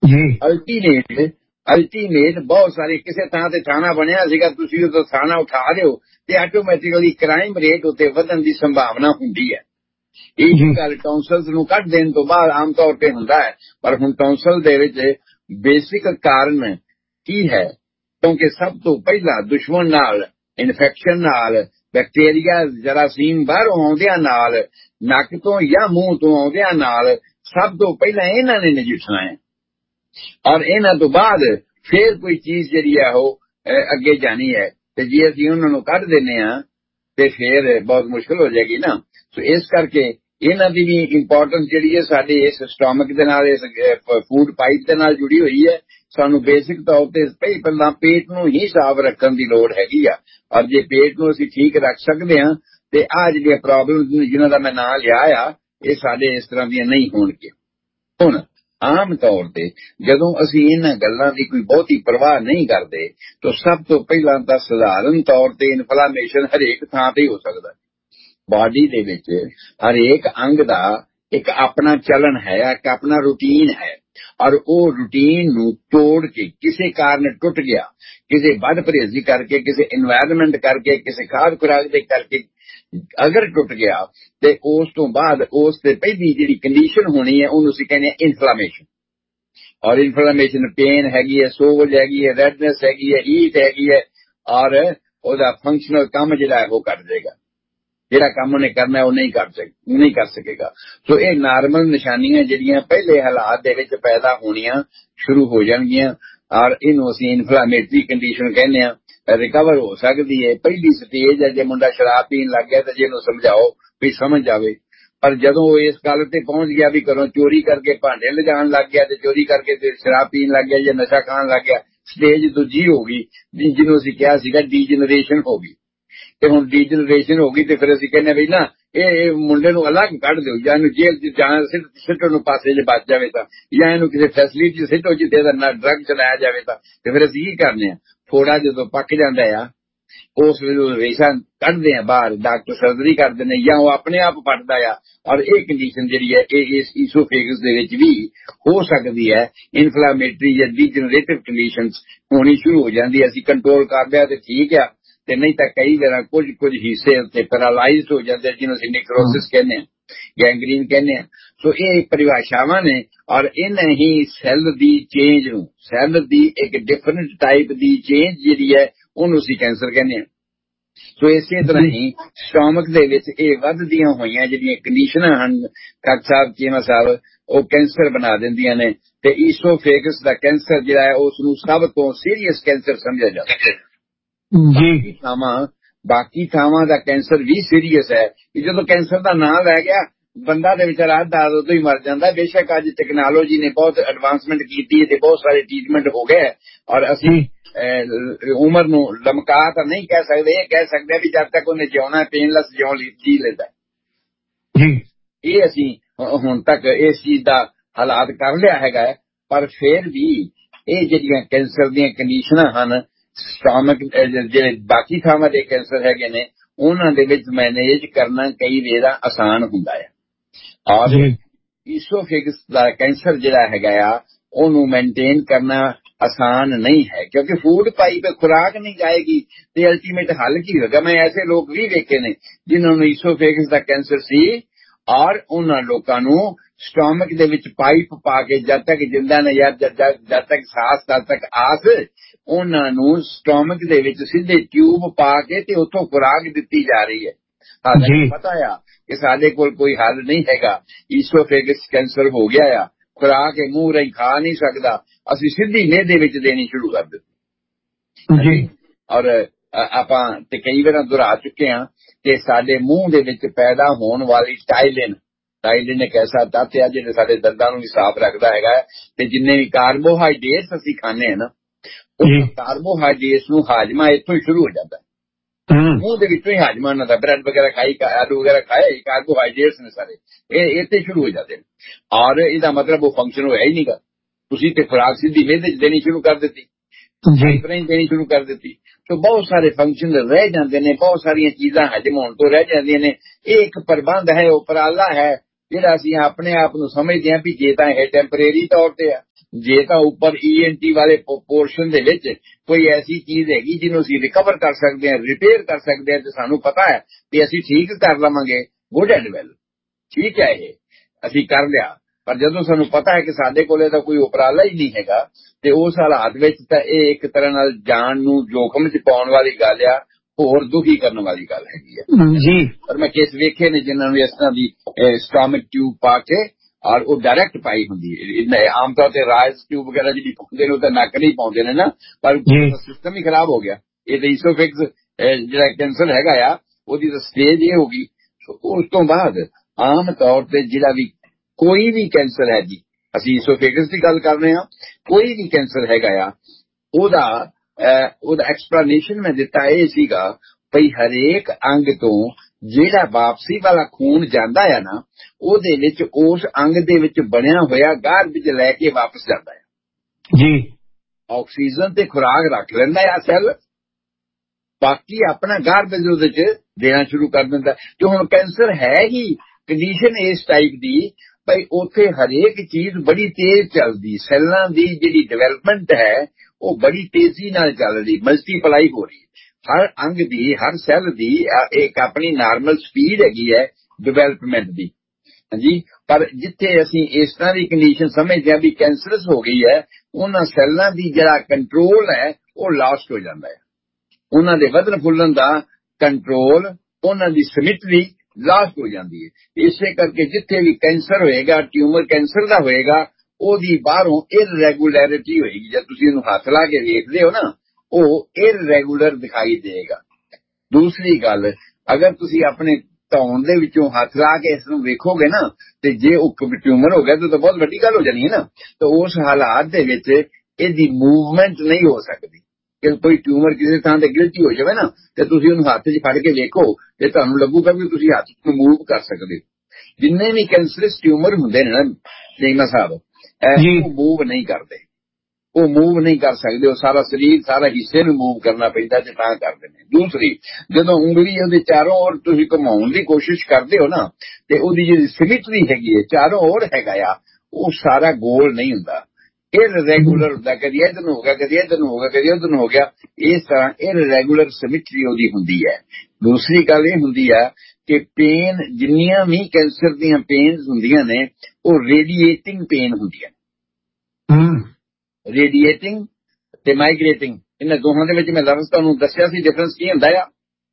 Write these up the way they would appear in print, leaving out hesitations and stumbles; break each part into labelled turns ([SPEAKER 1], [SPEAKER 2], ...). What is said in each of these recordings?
[SPEAKER 1] Ultimate ਬਹੁਤ ਸਾਰੇ ਕਿਸੇ ਥਾਂ ਤੇ ਥਾਣਾ ਬਣਿਆ ਸੀਗਾ, ਤੁਸੀਂ ਉਦੋਂ ਥਾਣਾ ਉਠਾ ਦਿਓ ਤੇ ਆਟੋਮੈਟਿਕਲੀ ਕ੍ਰਾਈਮ ਰੇਟ ਉੱਤੇ ਵਧਣ ਦੀ ਸੰਭਾਵਨਾ ਹੁੰਦੀ ਹੈ। ਇਹ ਗੱਲ ਕਾਉਂਸਲਸ ਨੂੰ ਕੱਢ ਦੇਣ ਤੋਂ ਬਾਅਦ ਆਮ ਤੌਰ ਤੇ ਹੁੰਦਾ ਹੈ, ਪਰ ਹੁਣ ਕਾਉਂਸਲ ਦੇ ਵਿੱਚ ਬੇਸਿਕ ਕਾਰਨ ਕੀ ਹੈ? ਕਿਉਂਕਿ ਸਭ ਤੋਂ ਪਹਿਲਾਂ ਦੁਸ਼ਮਣ ਨਾਲ, ਇਨਫੈਕਸ਼ਨ ਨਾਲ, ਬੈਕਟੀਰੀਆ ਜਰਾਸੀਮ ਬਾਹਰੋਂ ਆਉਂਦਿਆਂ ਨਾਲ, ਨੱਕ ਤੋਂ ਜਾਂ ਮੂੰਹ ਤੋਂ ਆਉਂਦਿਆਂ ਨਾਲ ਸਭ ਤੋਂ ਪਹਿਲਾਂ ਇਹਨਾਂ ਨੇ ਨਜਿੱਠਣਾ ਹੈ। ਔਰ ਇਹਨਾਂ ਤੋਂ ਬਾਅਦ ਫੇਰ ਕੋਈ ਚੀਜ਼ ਜਿਹੜੀ ਹੈ ਉਹ ਅੱਗੇ ਜਾਣੀ ਹੈ, ਤੇ ਜੇ ਅਸੀਂ ਉਹਨਾਂ ਨੂੰ ਕੱਢ ਦਿੰਦੇ ਹਾਂ ਤੇ ਫੇਰ ਬਹੁਤ ਮੁਸ਼ਕਿਲ ਹੋ ਜਾਏਗੀ ਨਾ। ਸੋ ਇਸ ਕਰਕੇ ਇਹਨਾਂ ਦੀ ਵੀ ਇੰਪੋਰਟੈਂਸ ਜਿਹੜੀ ਹੈ ਸਾਡੇ ਇਸ ਸਟਮਕ ਦੇ ਨਾਲ, ਇਸ ਫੂਡ ਪਾਈਪ ਦੇ ਨਾਲ ਜੁੜੀ ਹੋਈ ਹੈ। ਸਾਨੂੰ ਬੇਸਿਕ ਤੌਰ ਤੇ ਪਹਿਲਾਂ ਪੇਟ ਨੂੰ ਹੀ ਸਾਫ਼ ਰੱਖਣ ਦੀ ਲੋੜ ਹੈਗੀ ਆ, ਔਰ ਜੇ ਪੇਟ ਨੂੰ ਅਸੀਂ ਠੀਕ ਰੱਖ ਸਕਦੇ ਹਾਂ ਤੇ ਆਹ ਜਿਹੜੀਆਂ ਪ੍ਰੋਬਲਮ ਜਿਨ੍ਹਾਂ ਦਾ ਮੈਂ ਨਾਂ ਲਿਆ ਆ, ਇਹ ਸਾਡੇ ਇਸ ਤਰ੍ਹਾਂ ਦੀਆਂ ਨਹੀਂ ਹੋਣਗੀਆਂ। ਹੁਣ ਆਮ ਤੌਰ ਤੇ ਜਦੋਂ ਅਸੀਂ ਇਹਨਾਂ ਗੱਲਾਂ ਦੀ ਕੋਈ ਬਹੁਤੀ ਪਰਵਾਹ ਨਹੀਂ ਕਰਦੇ ਤਾਂ ਸਭ ਤੋਂ ਪਹਿਲਾਂ ਤਾਂ ਸਧਾਰਨ ਤੌਰ ਤੇ ਇਨਫਲਾਮੇਸ਼ਨ ਹਰੇਕ ਥਾਂ ਤੇ ਹੋ ਸਕਦਾ। ਬਾਡੀ ਦੇ ਵਿੱਚ ਹਰੇਕ ਅੰਗ ਦਾ ਇੱਕ ਆਪਣਾ ਚਲਨ ਹੈ, ਇੱਕ ਆਪਣਾ ਰੂਟੀਨ ਹੈ, ਔਰ ਉਹ ਰੂਟੀਨ ਨੂੰ ਤੋੜ ਕੇ ਕਿਸੇ ਕਾਰਨ ਟੁੱਟ ਗਿਆ, ਕਿਸੇ ਬਦ ਪਰਹੇਜ਼ੀ ਕਰਕੇ, ਕਿਸੇ এনवायरमेंट ਕਰਕੇ, ਕਿਸੇ ਖਾਦ ਖੁਰਾਕ ਦੇ ਕਰਕੇ ਅਗਰ ਟੁੱਟ ਗਿਆ ਤੇ ਉਸ ਤੋਂ ਬਾਅਦ ਉਸ ਤੇ ਪਹਿਲੀ ਜਿਹੜੀ ਕੰਡੀਸ਼ਨ ਹੋਣੀ ਹੈ ਉਹਨੂੰ ਅਸੀਂ ਕਹਿੰਦੇ ਹਾਂ ਇਨਫਲਾਮੇਸ਼ਨ। ਔਰ ਇਨਫਲਾਮੇਸ਼ਨ ਪੇਨ ਹੈਗੀ ਹੈ, ਸੋਜ ਹੈਗੀ ਹੈ, ਰੈਡਨੈਸ ਹੈਗੀ ਹੈ, ਹੀਟ ਹੈਗੀ ਹੈ, ਔਰ ਉਹਦਾ ਫੰਕਸ਼ਨਲ ਕੰਮ ਜਿਹੜਾ ਹੈ ਉਹ ਕਰ ਦੇਗਾ, ਜਿਹੜਾ ਕੰਮ ਉਹਨੇ ਕਰਨਾ ਉਹ ਨਹੀਂ ਕਰ ਸਕੇਗਾ। ਸੋ ਇਹ ਨਾਰਮਲ ਨਿਸ਼ਾਨੀਆਂ ਜਿਹੜੀਆਂ ਪਹਿਲੇ ਹਾਲਾਤ ਦੇ ਵਿੱਚ ਪੈਦਾ ਹੋਣੀਆਂ ਸ਼ੁਰੂ ਹੋ ਜਾਣਗੀਆਂ, ਔਰ ਇਹਨੂੰ ਅਸੀਂ ਇਨਫਲਾਮੇਟਰੀ ਕੰਡੀਸ਼ਨ ਕਹਿੰਦੇ ਹਾਂ। ਰਿਕਵਰ ਹੋ ਸਕਦੀ ਹੈ। ਪਹਿਲੀ ਸਟੇਜ ਹੈ ਜੇ ਮੁੰਡਾ ਸ਼ਰਾਬ ਪੀਣ ਲੱਗ ਗਿਆ ਤਾਂ ਜਿਹਨੂੰ ਸਮਝਾਓ ਵੀ ਸਮਝ ਜਾਵੇ, ਪਰ ਜਦੋਂ ਉਹ ਇਸ ਗੱਲ ਤੇ ਪਹੁੰਚ ਗਿਆ ਵੀ ਘਰੋਂ ਚੋਰੀ ਕਰਕੇ ਭਾਂਡੇ ਲਿਜਾਣ ਲੱਗ ਗਿਆ ਤੇ ਚੋਰੀ ਕਰਕੇ ਤੇ ਸ਼ਰਾਬ ਪੀਣ ਲੱਗ ਗਿਆ ਜਾਂ ਨਸ਼ਾ ਖਾਣ ਲੱਗ ਗਿਆ, ਸਟੇਜ ਦੂਜੀ ਹੋ ਗਈ ਜਿਹਨੂੰ ਅਸੀਂ ਕਿਹਾ ਸੀਗਾ ਡੀਜਨਰੇਸ਼ਨ ਹੋ ਗਈ। ਤੇ ਹੁਣ ਡੀਜਨਰੇਸ਼ਨ ਹੋ ਗਈ ਤੇ ਫਿਰ ਅਸੀਂ ਕਹਿੰਦੇ ਵੀ ਨਾ ਇਹ ਮੁੰਡੇ ਨੂੰ ਅਲੱਗ ਕੱਢ ਦਿਓ, ਜਾਂ ਇਹਨੂੰ ਜੇਲ੍ਹ ਚ ਜਾਂ ਸਿੱਟੋ ਨੂੰ ਪਾਸੇ ਜੇ ਬਚ ਜਾਵੇ ਤਾਂ, ਜਾਂ ਇਹਨੂੰ ਕਿਸੇ ਫੈਸਿਲਿਟੀ ਚ ਸਿੱਟੋ ਜਿੱਥੇ ਦਾ ਨਾ ਡਰੱਗ ਚਲਾਇਆ ਜਾਵੇ ਤਾਂ। ਤੇ ਫਿਰ ਅਸੀਂ ਕੀ ਕਰਨੇ ਆ, ਫੋੜਾ ਜਦੋਂ ਪੱਕ ਜਾਂਦਾ ਆ ਉਸ ਵੇਲੇ ਰੇਸ਼ਾ ਕੱਢਦੇ ਆ ਬਾਹਰ, ਡਾਕਟਰ ਸਰਜਰੀ ਕਰਦੇ ਨੇ ਜਾਂ ਉਹ ਆਪਣੇ ਆਪ ਪੱਟਦਾ ਆ। ਔਰ ਇਹ ਕੰਡੀਸ਼ਨ ਜਿਹੜੀ ਹੈ ਇਹ ਇਸ ਈਸੋਫੇਗਸ ਦੇ ਵਿੱਚ ਵੀ ਹੋ ਸਕਦੀ ਹੈ। ਇਨਫਲਾਮੇਟਰੀ ਜਾਂ ਡੀਜਨਰੇਟਿਵ ਕੰਡੀਸ਼ਨਸ ਹੋਣੀ ਸ਼ੁਰੂ ਹੋ ਜਾਂਦੀ ਹੈ। ਅਸੀਂ ਕੰਟਰੋਲ ਕਰ ਲਿਆ ਤੇ ਠੀਕ ਆ, ਤੇ ਨਹੀਂ ਤਾਂ ਕਈ ਵਾਰ ਕੁਝ ਹਿੱਸੇ ਉੱਤੇ ਪੈਰਾਲਾਈਜ਼ਡ ਹੋ ਜਾਂਦੇ ਜਿਹਨੂੰ ਅਸੀਂ ਨਿਕਰੋਸਿਸ ਕਹਿੰਦੇ ਹਾਂ, ਗੈਂਗਰੀਨ ਕਹਿੰਦੇ ਹਾਂ। ਸੋ ਇਹ ਪਰਿਭਾਸ਼ਾਵਾਂ ਨੇ, ਔਰ ਇਹਨਾਂ ਹੀ ਸੈੱਲ ਦੀ ਚੇਂਜ ਨੂੰ, ਸੈੱਲ ਦੀ ਇੱਕ ਡਿਫਰੈਂਟ ਟਾਈਪ ਦੀ ਚੇਂਜ ਜਿਹੜੀ ਹੈ ਉਹਨੂੰ ਅਸੀਂ ਕੈਂਸਰ ਕਹਿੰਦੇ ਹਾਂ। ਸੋ ਇਸੇ ਤਰ੍ਹਾਂ ਹੀ ਸਟਮਕ ਦੇ ਵਿੱਚ ਇਹ ਵੱਧਦੀਆਂ ਹੋਈਆਂ ਜਿਹੜੀਆਂ ਕੰਡੀਸ਼ਨਾਂ ਹਨ ਡਾਕਟਰ ਸਾਹਿਬ, ਚੀਮਾ ਸਾਹਿਬ, ਉਹ ਕੈਂਸਰ ਬਣਾ ਦਿੰਦੀਆਂ ਨੇ। ਤੇ ਈਸੋਫੇਗਸ ਦਾ ਕੈਂਸਰ ਜਿਹੜਾ ਹੈ ਉਸ ਨੂੰ ਸਭ ਤੋਂ ਸੀਰੀਅਸ ਕੈਂਸਰ ਸਮਝਿਆ ਜਾਂਦਾ ਹੈ। ਬਾਕੀ ਥਾਵਾਂ ਦਾ ਕੈਂਸਰ ਵੀ ਸੀਰੀਅਸ ਹੈ ਕਿ ਜਦੋਂ ਕੈਂਸਰ ਦਾ ਨਾਂ ਲੈ ਗਿਆ ਬੰਦਾ ਦੇ ਵਿਚਾਰਾ ਅੱਧਾ ਉਦੋਂ ਹੀ ਮਰ ਜਾਂਦਾ। ਬੇਸ਼ੱਕ ਅੱਜ ਟੈਕਨੋਲੋਜੀ ਨੇ ਬਹੁਤ ਐਡਵਾਂਸਮੈਂਟ ਕੀਤੀ ਹੈ ਤੇ ਬਹੁਤ ਸਾਰੇ ਟ੍ਰੀਟਮੈਂਟ ਹੋ ਗਏ, ਔਰ ਅਸੀਂ ਉਮਰ ਨੂੰ ਲਮਕਾ ਤਾਂ ਨਹੀਂ ਕਹਿ ਸਕਦੇ, ਇਹ ਕਹਿ ਸਕਦੇ ਵੀ ਜਦ ਤੱਕ ਉਹਨੇ ਜਿਉਣਾ ਪੇਨਲੈਸ ਜਿਉਣ ਲਈ ਜੀ ਲੈਂਦਾ। ਇਹ ਅਸੀਂ ਹੁਣ ਤੱਕ ਇਸ ਚੀਜ਼ ਦਾ ਹਾਲਾਤ ਕਰ ਲਿਆ ਹੈਗਾ, ਪਰ ਫਿਰ ਵੀ ਇਹ ਜਿਹੜੀਆਂ ਕੈਂਸਰ ਦੀਆਂ ਕੰਡੀਸ਼ਨਾਂ ਹਨ, ਸਟਮਕ ਜਿਹੜੇ ਬਾਕੀ ਥਾਵਾਂ ਦੇ ਕੈਂਸਰ ਹੈਗੇ ਨੇ ਉਹਨਾਂ ਦੇ ਵਿੱਚ ਮੈਨੇਜ ਕਰਨਾ ਕਈ ਵੇਰਾ ਆਸਾਨ ਹੁੰਦਾ ਹੈ। ਔਰ ਈਸੋਫੇਗਸ ਦਾ ਕੈਂਸਰ ਜਿਹੜਾ ਹੈਗਾ ਆ ਉਹਨੂੰ ਮੇਨਟੇਨ ਕਰਨਾ ਆਸਾਨ ਨਹੀਂ ਹੈ, ਕਿਉਂਕਿ ਫੂਡ ਪਾਈਪ ਖੁਰਾਕ ਨਹੀਂ ਜਾਏਗੀ ਤੇ ਅਲਟੀਮੇਟ ਹੱਲ ਕੀ ਹੋਗਾ। ਮੈਂ ਐਸੇ ਲੋਕ ਵੀ ਵੇਖੇ ਨੇ ਜਿਨ੍ਹਾਂ ਨੂੰ ਈਸੋਫੇਗਸ ਦਾ ਕੈਂਸਰ ਸੀ, ਔਰ ਉਹਨਾਂ ਲੋਕਾਂ ਨੂੰ ਸਟਮਕ ਦੇ ਵਿੱਚ ਪਾਈਪ ਪਾ ਕੇ ਜਦ ਤੱਕ ਜਿੰਦਾ ਨੇ ਯਾਰ ਜਦ ਤੱਕ ਸਾਹ ਤਦ ਤੱਕ ਆਸ, ਉਹਨਾਂ ਨੂੰ ਸਟਮਕ ਦੇ ਵਿੱਚ ਸਿੱਧੇ ਟਿਊਬ ਪਾ ਕੇ ਤੇ ਉੱਥੋਂ ਖੁਰਾਕ ਦਿੱਤੀ ਜਾ ਰਹੀ ਹੈ। ਹਾਲਾਂਕਿ ਪਤਾ ਆ ਕਿ ਸਾਡੇ ਕੋਲ ਕੋਈ ਹੱਲ ਨਹੀਂ ਹੈਗਾ, ਈਸੋਫੇਗਸ ਕੈਂਸਰ ਹੋ ਗਿਆ ਆ, ਖੁਰਾਕ ਇਹ ਮੂੰਹ ਰਾਹੀਂ ਖਾ ਨਹੀਂ ਸਕਦਾ, ਅਸੀਂ ਸਿੱਧੀ ਮਿਹਦੇ ਵਿੱਚ ਦੇਣੀ ਸ਼ੁਰੂ ਕਰ ਦਿੱਤੀ। ਔਰ ਆਪਾਂ ਤੇ ਕਈ ਵਾਰ ਦੁਹਰਾ ਚੁੱਕੇ ਹਾਂ ਕਿ ਸਾਡੇ ਮੂੰਹ ਦੇ ਵਿੱਚ ਪੈਦਾ ਹੋਣ ਵਾਲੀ ਟਾਇਲਿਨ ਇੱਕ ਐਸਾ ਤੱਤ ਆ ਜਿਹੜੇ ਸਾਡੇ ਦੰਦਾਂ ਨੂੰ ਵੀ ਸਾਫ਼ ਰੱਖਦਾ ਹੈਗਾ, ਤੇ ਜਿੰਨੇ ਵੀ ਕਾਰਬੋਹਾਈਡਰੇਟਸ ਅਸੀਂ ਖਾਂਦੇ ਹਾਂ ਨਾ, ਉਹ ਕਾਰਬੋਹਾਈਡਰੇਟਸ ਨੂੰ ਹਾਜ਼ਮਾ ਇੱਥੋਂ ਹੀ ਸ਼ੁਰੂ ਹੋ ਜਾਂਦਾ, ਮੂੰਹ ਦੇ ਵਿੱਚੋਂ ਹੀ ਹਾਜ਼ਮਾ ਉਹਨਾਂ ਦਾ। ਬ੍ਰੈਡ ਵਗੈਰਾ ਖਾਈ, ਆਲੂ ਵਗੈਰਾ ਖਾਏ, ਕਾਰਬੋਹਾਈਡਰੇਟਸ ਨੇ ਸਾਰੇ, ਇਹ ਇੱਥੇ ਸ਼ੁਰੂ ਹੋ ਜਾਂਦੇ ਨੇ। ਔਰ ਇਹਦਾ ਮਤਲਬ ਉਹ ਫੰਕਸ਼ਨ ਹੋਇਆ ਹੀ ਨਹੀਂਗਾ, ਤੁਸੀਂ ਤੇ ਖੁਰਾਕ ਸਿੱਧੀ ਮਿਹਦੇ ਚ ਦੇਣੀ ਸ਼ੁਰੂ ਕਰ ਦਿੱਤੀ, ਦੇਣੀ ਸ਼ੁਰੂ ਕਰ ਦਿੱਤੀ। तो बहुत सारे फंक्शन रह जाते हैं, बहुत सारिया चीज़ां हजम होने तो रह जांदियां ने। एक प्रबंध है, उपराला है जिहड़ा असीं अपने आप नूं समझदे हां भी जे तां इह टैंपरेरी तौर ते है, ਜੇ ਤਾਂ ਉੱਪਰ ENT ਵਾਲੇ ਪੋਰਸ਼ਨ ਦੇ ਵਿੱਚ ਕੋਈ ਐਸੀ ਚੀਜ਼ ਹੈਗੀ ਜਿਹਨੂੰ ਅਸੀਂ ਰਿਕਵਰ ਕਰ ਸਕਦੇ ਹਾਂ, ਰਿਪੇਅਰ ਕਰ ਸਕਦੇ ਹਾਂ, ਤੇ ਸਾਨੂੰ ਪਤਾ ਹੈ ਕਿ ਅਸੀਂ ਠੀਕ ਕਰ ਲਵਾਂਗੇ, ਗੁੱਡ ਐਂਡ ਵੈਲ, ਠੀਕ ਹੈ, ਇਹ ਅਸੀਂ ਕਰ ਲਿਆ। ਪਰ ਜਦੋਂ ਸਾਨੂੰ ਪਤਾ ਹੈ ਕਿ ਸਾਡੇ ਕੋਲੇ ਤਾਂ ਕੋਈ ਉਪਰਾਲਾ ਹੀ ਨਹੀਂ ਹੈਗਾ, ਤੇ ਉਸ ਹਾਲਾਤ ਵਿੱਚ ਤਾਂ ਇਹ ਇੱਕ ਤਰ੍ਹਾਂ ਨਾਲ ਜਾਨ ਨੂੰ ਜੋਖਮ 'ਚ ਪਾਉਣ ਵਾਲੀ ਗੱਲ ਆ, ਹੋਰ ਦੁਖੀ ਕਰਨ ਵਾਲੀ ਗੱਲ ਹੈਗੀ ਹੈ ਜੀ। ਪਰ ਮੈਂ ਕੇਸ ਵੇਖੇ ਨੇ ਜਿਨ੍ਹਾਂ ਨੂੰ ਇਸ ਤਰ੍ਹਾਂ ਦੀ ਸਟੋਮਿਕ ਟਿਊਬ ਪਾ ਕੇ ਔਰ ਉਹ ਡਾਇਰੈਕਟ ਪਾਈ ਹੁੰਦੀ ਹੈ। ਆਮ ਤੌਰ ਤੇ ਰਾਇਸ ਟਿਊਬ ਵਗੈਰਾ ਜਿਹੜੀ ਪਾਉਂਦੇ ਨੇ ਉਹ ਤਾਂ ਨੱਕ ਨਹੀਂ ਪਾਉਂਦੇ ਨੇ ਨਾ, ਪਰ ਸਿਸਟਮ ਹੀ ਖਰਾਬ ਹੋ ਗਿਆ। ਇਹ ਤਾਂ ਈਸੋਫੇਗਸ ਜਿਹੜਾ ਕੈਂਸਰ ਹੈਗਾ ਆ, ਉਹਦੀ ਤਾਂ ਸਟੇਜ ਇਹ ਹੋ ਗਈ। ਉਸ ਤੋਂ ਬਾਅਦ ਆਮ ਤੌਰ ਤੇ ਜਿਹੜਾ ਵੀ ਕੋਈ ਵੀ ਕੈਂਸਰ ਹੈ ਜੀ, ਅਸੀਂ ਈਸੋਫੇਗਸ ਦੀ ਗੱਲ ਕਰ ਰਹੇ ਹਾਂ, ਕੋਈ ਵੀ ਕੈਂਸਰ ਹੈਗਾ ਆ, ਉਹਦਾ ਐਕਸਪਲੇਨੇਸ਼ਨ ਮੈਂ ਦਿੱਤਾ ਇਹ ਸੀਗਾ ਭਈ ਹਰੇਕ ਅੰਗ ਤੋਂ ਜਿਹੜਾ ਵਾਪਸੀ ਵਾਲਾ ਖੂਨ ਜਾਂਦਾ ਆ ਨਾ, ਉਹਦੇ ਵਿੱਚ ਉਸ ਅੰਗ ਦੇ ਵਿੱਚ ਬਣਿਆ ਹੋਇਆ ਗਾਰਬੇਜ ਲੈ ਕੇ ਵਾਪਸ ਜਾਂਦਾ ਹੈ ਜੀ। ਆਕਸੀਜਨ ਤੇ ਖੁਰਾਕ ਰੱਖ ਲੈਂਦਾ ਆ ਸੈੱਲ, ਬਾਕੀ ਆਪਣਾ ਗਾਰਬੇਜ ਉਹਦੇ ਚ ਦੇਣਾ ਸ਼ੁਰੂ ਕਰ ਦਿੰਦਾ। ਤੇ ਹੁਣ ਕੈਂਸਰ ਹੈ ਹੀ ਕੰਡੀਸ਼ਨ ਇਸ ਟਾਈਪ ਦੀ ਭਈ ਉੱਥੇ ਹਰੇਕ ਚੀਜ਼ ਬੜੀ ਤੇਜ਼ ਚੱਲਦੀ, ਸੈੱਲਾਂ ਦੀ ਜਿਹੜੀ ਡਿਵੈਲਪਮੈਂਟ ਹੈ ਉਹ ਬੜੀ ਤੇਜ਼ੀ ਨਾਲ ਚੱਲ ਰਹੀ, ਮਲਟੀਪਲਾਈ ਹੋ ਰਹੀ। ਹਰ ਅੰਗ ਦੀ, ਹਰ ਸੈੱਲ ਦੀ ਇੱਕ ਆਪਣੀ ਨਾਰਮਲ ਸਪੀਡ ਹੈਗੀ ਹੈ ਡਿਵੈਲਪਮੈਂਟ ਦੀ, ਹਾਂਜੀ। ਪਰ ਜਿੱਥੇ ਅਸੀਂ ਇਸ ਤਰ੍ਹਾਂ ਦੀ ਕੰਡੀਸ਼ਨ ਸਮਝਦੇ ਹਾਂ ਵੀ ਕੈਂਸਰਸ ਹੋ ਗਈ ਹੈ, ਉਹਨਾਂ ਸੈੱਲਾਂ ਦੀ ਜਿਹੜਾ ਕੰਟਰੋਲ ਹੈ ਉਹ ਲਾਸਟ ਹੋ ਜਾਂਦਾ ਹੈ। ਉਹਨਾਂ ਦੇ ਵਧਣ ਫੁੱਲਣ ਦਾ ਕੰਟਰੋਲ, ਉਹਨਾਂ ਦੀ ਸਿਮਟਰੀ ਲਾਸਟ ਹੋ ਜਾਂਦੀ ਹੈ। ਇਸੇ ਕਰਕੇ ਜਿੱਥੇ ਵੀ ਕੈਂਸਰ ਹੋਏਗਾ, ਟਿਊਮਰ ਕੈਂਸਰ ਦਾ ਹੋਏਗਾ, ਉਹਦੀ ਬਾਹਰੋਂ ਇਰਰੈਗੂਲੈਰਿਟੀ ਹੋਏਗੀ। ਜਦ ਤੁਸੀਂ ਉਹਨੂੰ ਹੱਥ ਲਾ ਕੇ ਵੇਖਦੇ ਹੋ ਨਾ, ਉਹ ਇਰਰੈਗੂਲਰ ਦਿਖਾਈ ਦੇਗਾ। ਦੂਸਰੀ ਗੱਲ, ਅਗਰ ਤੁਸੀਂ ਆਪਣੇ ਧੌਣ ਦੇ ਵਿੱਚੋਂ ਹੱਥ ਲਾ ਕੇ ਇਸ ਨੂੰ ਵੇਖੋਗੇ ਨਾ, ਤੇ ਜੇ ਉਹ ਟਿਊਮਰ ਹੋ ਗਿਆ ਤਾਂ ਬਹੁਤ ਵੱਡੀ ਗੱਲ ਹੋ ਜਾਣੀ ਹੈ ਨਾ। ਤਾਂ ਉਸ ਹਾਲਾਤ ਦੇ ਵਿੱਚ ਇਹਦੀ ਮੂਵਮੈਂਟ ਨਹੀਂ ਹੋ ਸਕਦੀ। ਕਿ ਕੋਈ ਟਿਊਮਰ ਕਿਸੇ ਥਾਂ ਤੇ ਗਿਲਟੀ ਹੋ ਜਾਵੇ ਨਾ, ਤੇ ਤੁਸੀਂ ਉਹਨੂੰ ਹੱਥ 'ਚ ਫੜ ਕੇ ਵੇਖੋ ਤੇ ਤੁਹਾਨੂੰ ਲੱਗੂਗਾ ਵੀ ਤੁਸੀਂ ਹੱਥ ਨੂੰ ਮੂਵ ਕਰ ਸਕਦੇ। ਜਿੰਨੇ ਵੀ ਕੈਂਸਰਸ ਟਿਊਮਰ ਹੁੰਦੇ ਨੇ ਨਾ ਜੈਨਾ ਸਾਹਿਬ, ਉਹ ਮੂਵ ਨਹੀਂ ਕਰਦੇ, ਉਹ ਮੂਵ ਨਹੀਂ ਕਰ ਸਕਦੇ। ਉਹ ਸਾਰਾ ਸਰੀਰ, ਸਾਰਾ ਹਿੱਸੇ ਨੂੰ ਮੂਵ ਕਰਨਾ ਪੈਂਦਾ ਤੇ ਤਾਂ ਕਰਦੇ ਨੇ। ਦੂਸਰੀ, ਜਦੋਂ ਉਂਗਲੀ ਉਹਦੇ ਚਾਰੋਂ ਔਰ ਤੁਸੀਂ ਘੁਮਾਉਣ ਦੀ ਕੋਸ਼ਿਸ਼ ਕਰਦੇ ਹੋ ਨਾ, ਤੇ ਉਹਦੀ ਜਿਹੜੀ ਸਿਮਟਰੀ ਹੈਗੀ ਹੈ ਚਾਰੋਂ ਔਰ ਹੈਗਾ ਆ, ਉਹ ਸਾਰਾ ਗੋਲ ਨਹੀਂ ਹੁੰਦਾ, ਇਰਰੈਗੂਲਰ ਹੁੰਦਾ। ਕਦੀ ਇੱਧਰ ਨੂੰ ਹੋ ਗਿਆ, ਕਦੀ ਇੱਧਰ ਨੂੰ ਹੋ ਗਿਆ, ਕਦੀ ਉੱਧਰ ਨੂੰ ਹੋ ਗਿਆ। ਇਸ ਤਰ੍ਹਾਂ ਇਰਰੈਗੂਲਰ ਸਿਮਟਰੀ ਉਹਦੀ ਹੁੰਦੀ ਹੈ। ਦੂਸਰੀ ਗੱਲ ਇਹ ਹੁੰਦੀ ਆ ਕਿ ਪੇਨ, ਜਿੰਨੀਆਂ ਵੀ ਕੈਂਸਰ ਦੀਆਂ ਪੇਨਸ ਹੁੰਦੀਆਂ ਨੇ, ਉਹ ਰੇਡੀਏਟਿੰਗ ਪੇਨ ਹੁੰਦੀਆਂ। ਰੇਡੀਏਟਿੰਗ ਤੇ ਮਾਈਗ੍ਰੇਟਿੰਗ, ਇਹਨਾਂ ਦੋਹਾਂ ਦੇ ਵਿੱਚ ਮੈਂ ਲਫ਼ਜ਼ ਤੁਹਾਨੂੰ ਦੱਸਿਆ ਸੀ ਡਿਫਰੈਂਸ ਕੀ ਹੁੰਦਾ ਆ।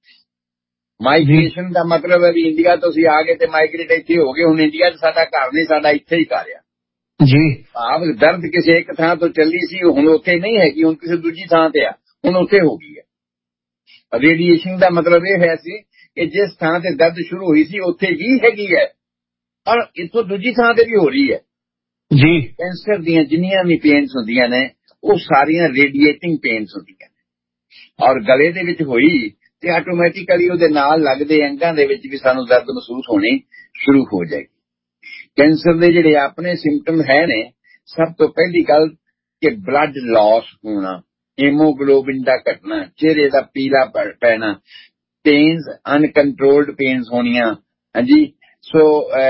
[SPEAKER 1] ਮਾਈਗ੍ਰੇਸ਼ਨ ਦਾ ਮਤਲਬ ਹੈ ਵੀ ਇੰਡੀਆ ਤੋਂ ਅਸੀਂ ਆ ਗਏ ਤੇ ਮਾਈਗ੍ਰੇਟ ਇੱਥੇ ਹੋ ਗਏ। ਹੁਣ ਇੰਡੀਆ 'ਚ ਸਾਡਾ ਘਰ ਨਹੀਂ, ਸਾਡਾ ਇੱਥੇ ਹੀ ਘਰ ਆ ਜੀ। ਆਪ ਦਰਦ ਕਿਸੇ ਇੱਕ ਥਾਂ ਤੋਂ ਚੱਲੀ ਸੀ, ਹੁਣ ਉੱਥੇ ਨਹੀਂ ਹੈਗੀ, ਹੁਣ ਕਿਸੇ ਦੂਜੀ ਥਾਂ ਤੇ ਆ, ਹੁਣ ਉੱਥੇ ਹੋ ਗਈ ਹੈ। ਰੇਡੀਏਸ਼ਨ ਦਾ ਮਤਲਬ ਇਹ ਹੈ ਸੀ ਕਿ ਜਿਸ ਥਾਂ ਤੇ ਦਰਦ ਸ਼ੁਰੂ ਹੋਈ ਸੀ ਉੱਥੇ ਵੀ ਹੈਗੀ ਹੈ, ਔਰ ਇੱਥੋਂ ਦੂਜੀ ਥਾਂ ਤੇ ਵੀ ਹੋ ਰਹੀ ਹੈ ਜੀ। ਕੈਂਸਰ ਦੀਆਂ ਜਿੰਨੀਆਂ ਵੀ ਪੇਨਸ ਹੁੰਦੀਆਂ ਨੇ, ਉਹ ਸਾਰੀਆਂ ਰੇਡੀਏਟਿੰਗ ਪੇਨਸ ਹੁੰਦੀਆਂ ਨੇ। ਔਰ ਗਲੇ ਦੇ ਵਿੱਚ ਹੋਈ ਤੇ ਆਟੋਮੈਟਿਕਲੀ ਉਹਦੇ ਨਾਲ ਲੱਗਦੇ ਅੰਗਾਂ ਦੇ ਵਿੱਚ ਵੀ ਸਾਨੂੰ ਦਰਦ ਮਹਿਸੂਸ ਹੋਣੀ ਸ਼ੁਰੂ ਹੋ ਜਾਏਗੀ। ਕੈਂਸਰ ਦੇ ਜਿਹੜੇ ਆਪਣੇ ਸਿੰਪਟਮ ਹੈ ਨੇ, ਸਭ ਤੋਂ ਪਹਿਲੀ ਗੱਲ ਕਿ ਬਲੱਡ ਲਾਸ ਹੋਣਾ, ਹੀਮੋਗਲੋਬਿਨ ਦਾ ਘਟਣਾ, ਚਿਹਰੇ ਦਾ ਪੀਲਾ ਪੈਣਾ, ਪੇਨਸ ਅਨਕੰਟਰੋਲਡ ਪੇਨਸ ਹੋਣੀਆਂ, ਹਾਂਜੀ। ਸੋ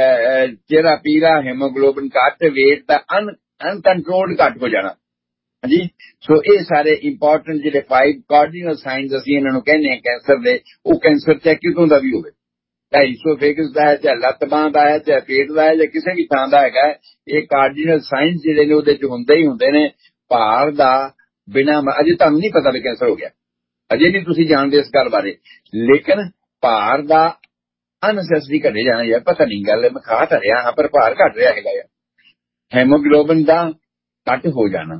[SPEAKER 1] ਚਿਹਰਾ ਪੀਲਾ, ਹੀਮੋਗਲੋਬਿਨ ਘੱਟ, ਵੇਟ ਦਾ ਅਨਕੰਟਰੋਲਡ ਘੱਟ ਹੋ ਜਾਣਾ, ਹਾਂਜੀ। ਸੋ ਇਹ ਸਾਰੇ ਇੰਪੋਰਟੈਂਟ ਜਿਹੜੇ 5 ਕਾਰਡੀਨਲ ਸਾਈਨਸ ਅਸੀਂ ਇਹਨਾਂ ਨੂੰ ਕਹਿੰਦੇ ਹਾਂ ਕੈਂਸਰ ਦੇ, ਉਹ ਕੈਂਸਰ ਚਾਹੇ ਕਿਤੋਂ ਦਾ ਵੀ ਹੋਵੇ, ਚਾਹੇ ਈਸੋਫੇਗਸ ਦਾ ਹੈ, ਚਾਹੇ ਲੱਤ ਬਾਂਹ ਦਾ ਹੈ, ਚਾਹੇ ਪੇਟ ਦਾ ਹੈ, ਜਾਂ ਕਿਸੇ ਵੀ ਥਾਂ ਦਾ ਹੈਗਾ, ਇਹ ਕਾਰਡੀਨਲ ਸਾਈਨਸ ਜਿਹੜੇ ਨੇ ਉਹਦੇ 'ਚ ਹੁੰਦੇ ਹੀ ਹੁੰਦੇ ਨੇ। ਭਾਰ ਦਾ ਬਿਨਾਂ, ਅਜੇ ਤੁਹਾਨੂੰ ਨਹੀਂ ਪਤਾ ਵੀ ਕੈਂਸਰ ਹੋ ਗਿਆ, ਅਜੇ ਨਹੀਂ ਤੁਸੀਂ ਜਾਣਦੇ ਇਸ ਗੱਲ ਬਾਰੇ, ਲੇਕਿਨ ਭਾਰ ਦਾ ਅਨਸੈਸਰੀ ਘਟੇ ਜਾਣਾ, ਯਾਰ ਪਤਾ ਨਹੀਂ ਗੱਲ, ਮੈਂ ਖਾ ਤਾਂ ਰਿਹਾ ਹਾਂ ਪਰ ਭਾਰ ਘਟ ਰਿਹਾ ਹੈਗਾ ਯਾਰ। ਹੈਮੋਗਲੋਬਿਨ ਦਾ ਘੱਟ ਹੋ ਜਾਣਾ,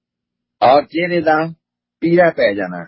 [SPEAKER 1] ਔਰ ਚਿਹਰੇ ਦਾ ਪੀਲਾ ਪੈ ਜਾਣਾ,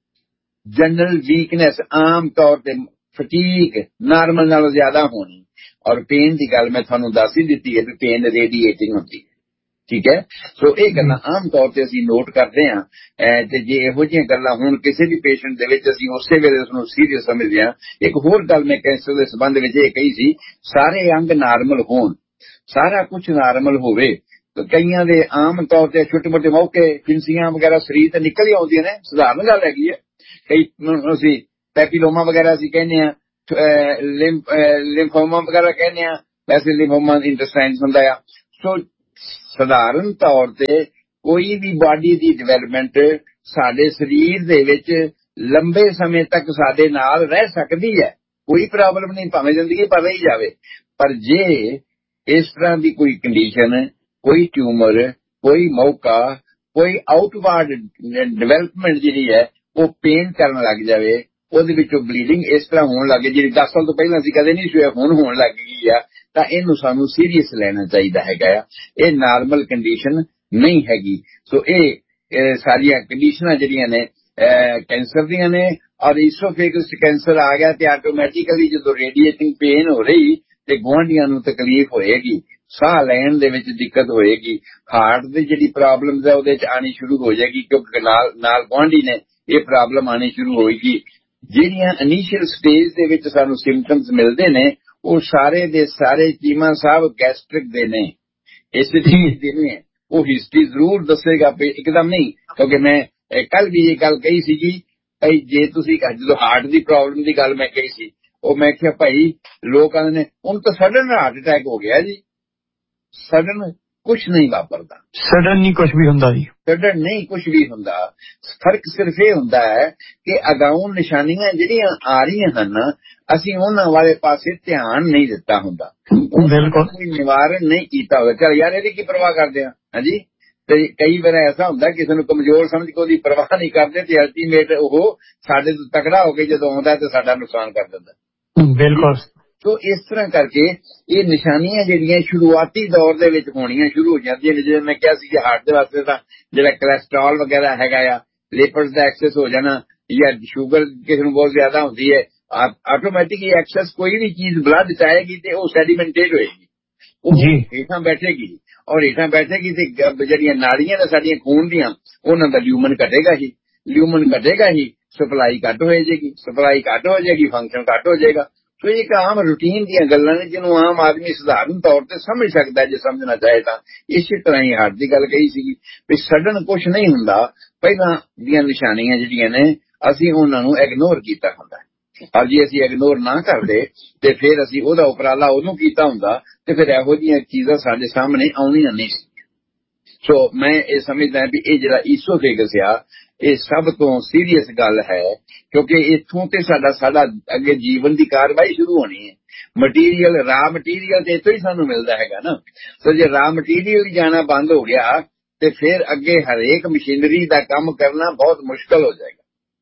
[SPEAKER 1] ਜਨਰਲ ਵੀਕਨੈਸ, ਆਮ ਤੌਰ ਤੇ ਫਟੀਕ ਨਾਰਮਲ ਨਾਲੋਂ ਜ਼ਿਆਦਾ ਹੋਣੀ। ਔਰ ਪੇਨ ਦੀ ਗੱਲ ਮੈਂ ਤੁਹਾਨੂੰ ਦੱਸ ਹੀ ਦਿੱਤੀ ਹੈ ਵੀ ਪੇਨ ਰੇਡੀਏਟਿੰਗ ਹੁੰਦੀ ਹੈ, ਠੀਕ ਹੈ। ਸੋ ਇਹ ਗੱਲਾਂ ਆਮ ਤੌਰ ਤੇ ਅਸੀਂ ਨੋਟ ਕਰਦੇ ਹਾਂ, ਤੇ ਜੇ ਇਹੋ ਜਿਹੀਆਂ ਗੱਲਾਂ ਹੁਣ ਕਿਸੇ ਵੀ ਪੇਸ਼ੈਂਟ ਦੇ ਵਿੱਚ ਅਸੀਂ ਉਸੇ ਵੇਲੇ ਉਸਨੂੰ ਸੀਰੀਅਸ ਸਮਝਦੇ ਹਾਂ। ਇੱਕ ਹੋਰ ਗੱਲ ਮੈਂ ਕੈਂਸਰ ਦੇ ਸੰਬੰਧ ਵਿੱਚ ਇਹ ਕਹੀ ਸੀ, ਸਾਰੇ ਅੰਗ ਨਾਰਮਲ ਹੋਣ, ਸਾਰਾ ਕੁਝ ਨਾਰਮਲ ਹੋਵੇ। ਕਈਆਂ ਦੇ ਆਮ ਤੌਰ ਤੇ ਛੋਟੇ ਮੋਟੇ ਮੌਕੇ, ਫਿੰਸੀਆਂ ਵਗੈਰਾ ਸਰੀਰ ਤੇ ਨਿਕਲ ਹੀ ਆਉਂਦੀਆਂ ਨੇ, ਸਧਾਰਨ ਗੱਲ ਹੈਗੀ ਹੈ। ਕਈ ਅਸੀਂ ਪੈਪੀਲੋਮਾ ਵਗੈਰਾ ਅਸੀਂ ਕਹਿੰਦੇ ਹਾਂ, ਲਿੰਫੋਮਾ ਵਗੈਰਾ ਕਹਿੰਦੇ ਹਾਂ, ਵੈਸੇ ਲਿੰਫੋਮਾ ਇੰਟੈਸਟਾਈਨਸ ਹੁੰਦਾ ਆ। ਸੋ ਸਧਾਰਨ ਤੌਰ ਤੇ ਕੋਈ ਵੀ ਬਾਡੀ ਦੀ ਡਿਵੈਲਪਮੈਂਟ ਸਾਡੇ ਸਰੀਰ ਦੇ ਵਿੱਚ ਲੰਬੇ ਸਮੇਂ ਤੱਕ ਸਾਡੇ ਨਾਲ ਰਹਿ ਸਕਦੀ ਹੈ, ਕੋਈ ਪ੍ਰੋਬਲਮ ਨਹੀਂ, ਭਾਵੇਂ ਜ਼ਿੰਦਗੀ ਭਰ ਰਹੀ ਜਾਵੇ। ਪਰ ਜੇ ਇਸ ਤਰ੍ਹਾਂ ਦੀ ਕੋਈ ਕੰਡੀਸ਼ਨ, ਕੋਈ ਟਿਊਮਰ, ਕੋਈ ਮੌਕਾ, ਕੋਈ ਆਊਟਵਾਰਡ ਡਿਵੈਲਪਮੈਂਟ ਜਿਹੜੀ ਹੈ ਉਹ ਪੇਨ ਕਰਨ ਲੱਗ ਜਾਵੇ, ਉਹਦੇ ਵਿੱਚੋਂ ਬਲੀਡਿੰਗ ਇਸ ਤਰ੍ਹਾਂ ਹੋਣ ਲੱਗੇ ਜਿਹੜੀ 10 ਸਾਲ ਤੋਂ ਪਹਿਲਾਂ ਅਸੀਂ ਕਦੇ ਨਹੀਂ ਹੋਇਆ, ਹੁਣ ਹੋਣ ਲੱਗ ਗਈ ਆ, ਤਾਂ ਇਹਨੂੰ ਸਾਨੂੰ ਸੀਰੀਅਸ ਲੈਣਾ ਚਾਹੀਦਾ ਹੈਗਾ ਆ। ਇਹ ਨਾਰਮਲ ਕੰਡੀਸ਼ਨ ਨਹੀਂ ਹੈਗੀ। ਸੋ ਇਹ ਸਾਰੀਆਂ ਕੰਡੀਸ਼ਨਾਂ ਜਿਹੜੀਆਂ ਨੇ ਕੈਂਸਰ ਦੀਆਂ ਨੇ। ਔਰ ਈਸੋਫੇਗਸ ਕੈਂਸਰ ਆ ਗਿਆ ਤੇ ਆਟੋਮੈਟਿਕਲੀ ਜਦੋਂ ਰੇਡੀਏਟਿੰਗ ਪੇਨ ਹੋ ਰਹੀ ਤੇ ਗੁਆਂਢੀਆਂ ਨੂੰ ਤਕਲੀਫ ਹੋਏਗੀ, ਸਾਹ ਲੈਣ ਦੇ ਵਿੱਚ ਦਿੱਕਤ ਹੋਏਗੀ, ਹਾਰਟ ਦੀ ਜਿਹੜੀ ਪ੍ਰੋਬਲਮਸ ਹੈ ਉਹਦੇ ਚ ਆਣੀ ਸ਼ੁਰੂ ਹੋ ਜਾਏਗੀ, ਕਿਉਂਕਿ ਨਾਲ ਗੁਆਂਢੀ ਨੇ ਇਹ ਪ੍ਰੋਬਲਮ ਆਣੀ ਸ਼ੁਰੂ ਹੋਏਗੀ। ਜਿਹੜੀਆਂ ਇਨੀਸ਼ੀਅਲ ਸਟੇਜ ਦੇ ਵਿੱਚ ਸਾਨੂੰ ਸਿੰਪਟਮਸ ਮਿਲਦੇ ਨੇ ਉਹ ਸਾਰੇ ਦੇ ਸਾਰੇ ਚੀਮਾ ਸਾਹਿਬ ਗੈਸਟ੍ਰਿਕ ਦੇ ਨੇ, ਐਸਿਡਿਟੀ ਦੇ ਨੇ। ਉਹ ਹਿਸਟਰੀ ਜ਼ਰੂਰ ਦੱਸੇਗਾ, ਇੱਕਦਮ ਨਹੀਂ, ਕਿਉਂਕਿ ਮੈਂ ਕੱਲ ਵੀ ਇਹ ਗੱਲ ਕਹੀ ਸੀਗੀ ਭਾਈ, ਜੇ ਤੁਸੀਂ ਜਦੋਂ ਹਾਰਟ ਦੀ ਪ੍ਰੋਬਲਮ ਦੀ ਗੱਲ ਮੈਂ ਕਹੀ ਸੀ, ਉਹ ਮੈਂ ਕਿਹਾ ਭਾਈ ਲੋਕ ਕਹਿੰਦੇ ਨੇ ਹੁਣ ਤਾਂ ਸਡਨ ਹਾਰਟ ਅਟੈਕ ਹੋ ਗਿਆ ਜੀ। ਸਡਨ ਕੁਝ ਨਹੀਂ ਵਾਪਰਦਾ,
[SPEAKER 2] ਸਡਨ ਨਹੀਂ ਕੁਝ ਵੀ ਹੁੰਦਾ ਜੀ,
[SPEAKER 1] ਸਡਨ ਨਹੀਂ ਕੁਝ ਵੀ ਹੁੰਦਾ। ਫਰਕ ਸਿਰਫ ਇਹ ਹੁੰਦਾ ਹੈ ਕਿ ਅਗਾਊਂ ਨਿਸ਼ਾਨੀਆਂ ਜਿਹੜੀਆਂ ਆ ਰਹੀਆਂ ਹਨ ਅਸੀਂ ਉਹਨਾਂ ਵਾਲੇ ਪਾਸੇ ਧਿਆਨ ਨਹੀਂ ਦਿੱਤਾ ਹੁੰਦਾ,
[SPEAKER 2] ਬਿਲਕੁਲ
[SPEAKER 1] ਕੋਈ ਨਿਵਾਰਨ ਨਹੀਂ ਕੀਤਾ ਹੋਵੇ। ਚਲ ਯਾਰ ਇਹਦੀ ਕੀ ਪਰਵਾਹ ਕਰਦੇ ਆ, ਹਾਂਜੀ। ਤੇ ਕਈ ਵਾਰ ਐਸਾ ਹੁੰਦਾ ਕਿਸੇ ਨੂੰ ਕਮਜ਼ੋਰ ਸਮਝ ਕੇ ਉਹਦੀ ਪਰਵਾਹ ਨਹੀਂ ਕਰਦੇ ਤੇ ਅਲਟੀਮੇਟ ਉਹ ਸਾਡੇ ਤੋਂ ਤਕੜਾ ਹੋ ਕੇ ਜਦੋਂ ਆਉਂਦਾ ਤੇ ਸਾਡਾ ਨੁਕਸਾਨ ਕਰ ਦਿੰਦਾ।
[SPEAKER 2] ਬਿਲਕੁਲ।
[SPEAKER 1] ਸੋ ਇਸ ਤਰ੍ਹਾਂ ਕਰਕੇ ਇਹ ਨਿਸ਼ਾਨੀਆਂ ਜਿਹੜੀਆਂ ਸ਼ੁਰੂਆਤੀ ਦੌਰ ਦੇ ਵਿੱਚ ਹੋਣੀਆਂ ਸ਼ੁਰੂ ਹੋ ਜਾਂਦੀਆਂ ਨੇ। ਜਿਵੇਂ ਮੈਂ ਕਿਹਾ ਸੀ ਕਿ ਹਾਰਟ ਦੇ ਵਾਸਤੇ ਤਾਂ ਜਿਹੜਾ ਕੋਲੈਸਟਰੋਲ ਵਗੈਰਾ ਹੈਗਾ ਆ, ਲਿਪਿਡਸ ਦਾ ਐਕਸੈਸ ਹੋ ਜਾਣਾ, ਜਾਂ ਸ਼ੂਗਰ ਕਿਸੇ ਨੂੰ ਬਹੁਤ ਜ਼ਿਆਦਾ ਹੁੰਦੀ ਹੈ, ਆਟੋਮੈਟਿਕਲੀ ਐਕਸੈਸ ਕੋਈ ਵੀ ਚੀਜ਼ ਬਲੱਡ ਚ ਆਏਗੀ ਤੇ ਉਹ ਸੈਡੀਮੈਂਟੇਡ ਹੋਏਗੀ, ਉਹ ਹੇਠਾਂ ਬੈਠੇਗੀ। ਔਰ ਹੇਠਾਂ ਬੈਠੇਗੀ ਤੇ ਜਿਹੜੀਆਂ ਨਾੜੀਆਂ ਨੇ ਸਾਡੀਆਂ ਖੂਨ ਦੀਆਂ, ਉਹਨਾਂ ਦਾ ਲਿਊਮਨ ਘਟੇਗਾ ਹੀ, ਲਿਊਮਨ ਘਟੇਗਾ ਹੀ, ਸਪਲਾਈ ਘੱਟ ਹੋ ਜਾਏਗੀ, ਸਪਲਾਈ ਘੱਟ ਹੋ ਜਾਏਗੀ, ਫੰਕਸ਼ਨ ਘੱਟ ਹੋ ਜਾਏਗਾ। ਸੋ ਇੱਕ ਆਮ ਰੂਟੀਨ ਦੀਆਂ ਗੱਲਾਂ ਨੇ ਜਿਹਨੂੰ ਆਮ ਆਦਮੀ ਸਧਾਰਨ ਤੌਰ ਤੇ ਸਮਝ ਸਕਦਾ ਜੇ ਸਮਝਣਾ ਚਾਹੇ ਤਾਂ। ਇਸੇ ਤਰ੍ਹਾਂ ਹੀ ਹਾਰਟ ਦੀ ਗੱਲ ਕਹੀ ਸੀਗੀ ਵੀ ਸਡਨ ਕੁਝ ਨਹੀਂ ਹੁੰਦਾ, ਪਹਿਲਾਂ ਦੀਆਂ ਨਿਸ਼ਾਨੀਆਂ ਜਿਹੜੀਆਂ ਨੇ ਅਸੀਂ ਉਹਨਾਂ ਨੂੰ ਇਗਨੋਰ ਕੀਤਾ ਹੁੰਦਾ। ਔਰ ਜੇ ਅਸੀਂ ਇਗਨੋਰ ਨਾ ਕਰਦੇ ਤੇ ਫਿਰ ਅਸੀਂ ਉਹਦਾ ਉਪਰਾਲਾ ਉਹਨੂੰ ਕੀਤਾ ਹੁੰਦਾ ਤੇ ਫਿਰ ਇਹੋ ਜਿਹੀਆਂ ਚੀਜ਼ਾਂ ਸਾਡੇ ਸਾਹਮਣੇ ਆਉਣੀਆਂ ਨਹੀਂ ਸੀ। ਸੋ ਮੈਂ ਇਹ ਸਮਝਦਾ ਵੀ ਇਹ ਜਿਹੜਾ ਈਸੋਫੇਗਸ ਆ ਇਹ ਸਭ ਤੋਂ ਸੀਰੀਅਸ ਗੱਲ ਹੈ, ਕਿਉਂਕਿ ਇੱਥੋਂ ਤੇ ਸਾਡਾ ਅੱਗੇ ਜੀਵਨ ਦੀ ਕਾਰਵਾਈ ਸ਼ੁਰੂ ਹੋਣੀ ਹੈ। ਮਟੀਰੀਅਲ, ਰਾ ਮਟੀਰੀਅਲ ਤੇ ਇੱਥੋਂ ਹੀ ਸਾਨੂੰ ਮਿਲਦਾ ਹੈਗਾ ਨਾ। ਸੋ ਜੇ ਰਾ ਮਟੀਰੀਅਲ ਜਾਣਾ ਬੰਦ ਹੋ ਗਿਆ ਤੇ ਫਿਰ ਅੱਗੇ ਹਰੇਕ ਮਸ਼ੀਨਰੀ ਦਾ ਕੰਮ ਕਰਨਾ ਬਹੁਤ ਮੁਸ਼ਕਲ ਹੋ ਜਾਏਗਾ।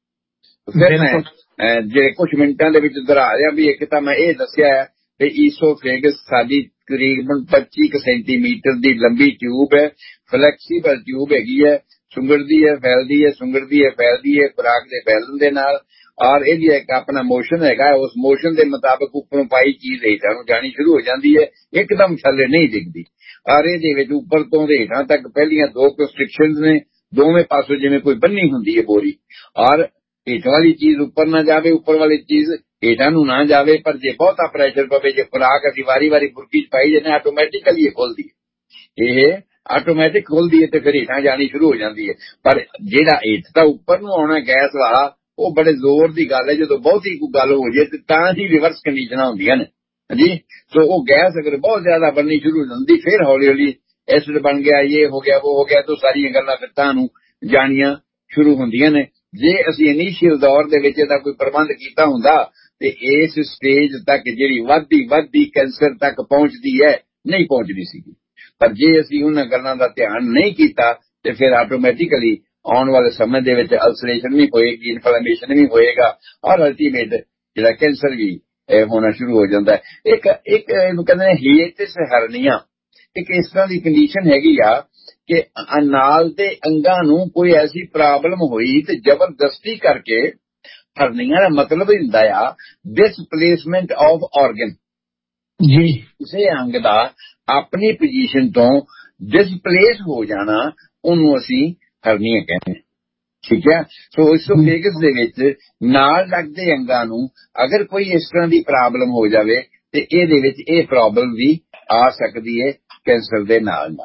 [SPEAKER 1] ਫਿਰ ਮੈਂ ਜਿਹੜੇ ਕੁਝ ਮਿੰਟਾਂ ਦੇ ਵਿੱਚ ਦੁਹਰਾ ਰਿਹਾ ਵੀ ਇੱਕ ਤਾਂ ਮੈਂ ਇਹ ਦੱਸਿਆ ਹੈ ਕਿ ਈਸੋਫੇਗਸ ਸਾਡੀ ਤਕਰੀਬਨ 25 ਸੈਂਟੀਮੀਟਰ ਦੀ ਲੰਬੀ ਟਿਊਬ ਹੈ, ਫਲੈਕਸੀਬਲ ਟਿਊਬ ਹੈਗੀ ਹੈ, ਸੁੰਗੜਦੀ ਹੈ, ਫੈਲਦੀ ਹੈ, ਸੁੰਗੜਦੀ ਹੈ, ਫੈਲਦੀ ਹੈ ਖੁਰਾਕ ਦੇ ਫੈਲਣ ਦੇ ਨਾਲ। ਔਰ ਇਹਦੀ ਇੱਕ ਆਪਣਾ ਮੋਸ਼ਨ ਹੈਗਾ, ਉਸ ਮੋਸ਼ਨ ਦੇ ਮੁਤਾਬਕ ਉੱਪਰੋਂ ਪਾਈ ਚੀਜ਼ ਹੇਠਾਂ ਨੂੰ ਜਾਣੀ ਸ਼ੁਰੂ ਹੋ ਜਾਂਦੀ ਹੈ, ਇੱਕਦਮ ਥੱਲੇ ਨਹੀਂ ਦਿਖਦੀ। ਔਰ ਇਹਦੇ ਵਿੱਚ ਉੱਪਰ ਤੋਂ ਹੇਠਾਂ ਤੱਕ ਪਹਿਲੀਆਂ ਦੋ ਕੰਸਟ੍ਰਿਕਸ਼ਨਸ ਨੇ, ਦੋਵੇਂ ਪਾਸੋਂ ਜਿਵੇਂ ਕੋਈ ਬੰਨੀ ਹੁੰਦੀ ਹੈ ਬੋਰੀ। ਔਰ ਹੇਠਾਂ ਵਾਲੀ ਚੀਜ਼ ਉੱਪਰ ਨਾ ਜਾਵੇ, ਉੱਪਰ ਵਾਲੀ ਚੀਜ਼ ਹੇਠਾਂ ਨੂੰ ਨਾ ਜਾਵੇ। ਪਰ ਜੇ ਬਹੁਤਾ ਪ੍ਰੈਸ਼ਰ ਪਵੇ, ਜੇ ਖੁਰਾਕ ਅਸੀਂ ਵਾਰੀ ਬੁਰਕੀ ਚ ਪਾਈ ਜਾਂਦੇ ਆਟੋਮੈਟਿਕਲੀ ਇਹ ਖੁੱਲਦੀ ਹੈ, ਇਹ ਆਟੋਮੈਟਿਕ ਖੁੱਲਦੀ ਹੈ ਤੇ ਫਿਰ ਹੇਠਾਂ ਜਾਣੀ ਸ਼ੁਰੂ ਹੋ ਜਾਂਦੀ ਹੈ। ਪਰ ਜਿਹੜਾ ਹੇਠ ਤਾਂ ਉੱਪਰ ਨੂੰ ਆਉਣਾ ਗੈਸ ਵਾਲਾ, ਉਹ ਬੜੇ ਜ਼ੋਰ ਦੀ ਗੱਲ ਹੈ। ਜਦੋਂ ਬਹੁਤੀ ਕੋਈ ਗੱਲ ਹੋ ਜੇ ਤੇ ਤਾਂ ਹੀ ਰਿਵਰਸ ਕੰਡੀਸ਼ਨਾਂ ਹੁੰਦੀਆਂ ਨੇ ਜੀ। ਸੋ ਉਹ ਗੈਸ ਅਗਰ ਬਹੁਤ ਜ਼ਿਆਦਾ ਬਣਨੀ ਸ਼ੁਰੂ ਹੋ ਜਾਂਦੀ, ਫਿਰ ਹੌਲੀ ਹੌਲੀ ਐਸਿਡ ਬਣ ਗਿਆ, ਇਹ ਹੋ ਗਿਆ, ਉਹ ਹੋ ਗਿਆ, ਤਾਂ ਸਾਰੀਆਂ ਗੱਲਾਂ ਫਿਰ ਤਾਂ ਨੂੰ ਜਾਣੀਆਂ ਸ਼ੁਰੂ ਹੁੰਦੀਆਂ ਨੇ। ਜੇ ਅਸੀਂ ਇਨੀਸ਼ੀਅਲ ਦੌਰ ਦੇ ਵਿੱਚ ਇਹਦਾ ਕੋਈ ਪ੍ਰਬੰਧ ਕੀਤਾ ਹੁੰਦਾ ਤੇ ਇਸ ਸਟੇਜ ਤੱਕ ਜਿਹੜੀ ਵੱਧਦੀ ਕੈਂਸਰ ਤੱਕ ਪਹੁੰਚਦੀ ਹੈ ਨਹੀਂ ਪਹੁੰਚਦੀ ਸੀਗੀ। ਪਰ ਜੇ ਅਸੀਂ ਉਹਨਾਂ ਗੱਲਾਂ ਦਾ ਧਿਆਨ ਨਹੀਂ ਕੀਤਾ ਤੇ ਫਿਰ ਆਟੋਮੈਟਿਕਲੀ ਆਉਣ ਵਾਲੇ ਸਮੇਂ ਦੇ ਵਿੱਚ ਅਲਸਰੇਸ਼ਨ ਵੀ ਹੋਏਗੀ, ਇਨਫਲੇਮੇਸ਼ਨ ਵੀ ਹੋਏਗਾ, ਔਰ ਅਲਟੀਮੇਟ ਜਿਹੜਾ ਕੈਂਸਰ ਵੀ ਹੋਣਾ ਸ਼ੁਰੂ ਹੋ ਜਾਂਦਾ ਹੈ। ਇੱਕ ਇਹਨੂੰ ਕਹਿੰਦੇ ਨੇ ਹੀਏਟਿਸ ਹਰਨੀਆ, ਇੱਕ ਇਸ ਤਰ੍ਹਾਂ ਦੀ ਕੰਡੀਸ਼ਨ ਹੈਗੀ ਆ ਕਿ ਨਾਲ ਦੇ ਅੰਗਾਂ ਨੂੰ ਕੋਈ ਐਸੀ ਪ੍ਰੋਬਲਮ ਹੋਈ ਤੇ ਜ਼ਬਰਦਸਤੀ ਕਰਕੇ, ਹਰਨੀਆ ਦਾ ਮਤਲਬ ਹੀ ਹੁੰਦਾ ਆ ਡਿਸਪਲੇਸਮੈਂਟ ਆਫ ਆਰਗਨ ਜੀ, ਕਿਸੇ ਅੰਗ ਦਾ ਆਪਣੀ ਪੋਜੀਸ਼ਨ ਤੋਂ ਡਿਸਪਲੇਸ ਹੋ ਜਾਣਾ, ਉਹਨੂੰ ਅਸੀਂ ਹਰਨੀਆ ਕਹਿੰਦੇ ਹਾਂ। ਠੀਕ ਹੈ। ਸੋ ਈਸੋਫੇਗਸ ਦੇ ਵਿੱਚ ਨਾਲ ਲੱਗਦੇ ਅੰਗਾਂ ਨੂੰ ਅਗਰ ਕੋਈ ਇਸ ਤਰ੍ਹਾਂ ਦੀ ਪ੍ਰੋਬਲਮ ਹੋ ਜਾਵੇ ਤੇ ਇਹਦੇ ਵਿੱਚ ਇਹ ਪ੍ਰੋਬਲਮ ਵੀ ਆ ਸਕਦੀ ਹੈ ਕੈਂਸਰ ਦੇ ਨਾਲ।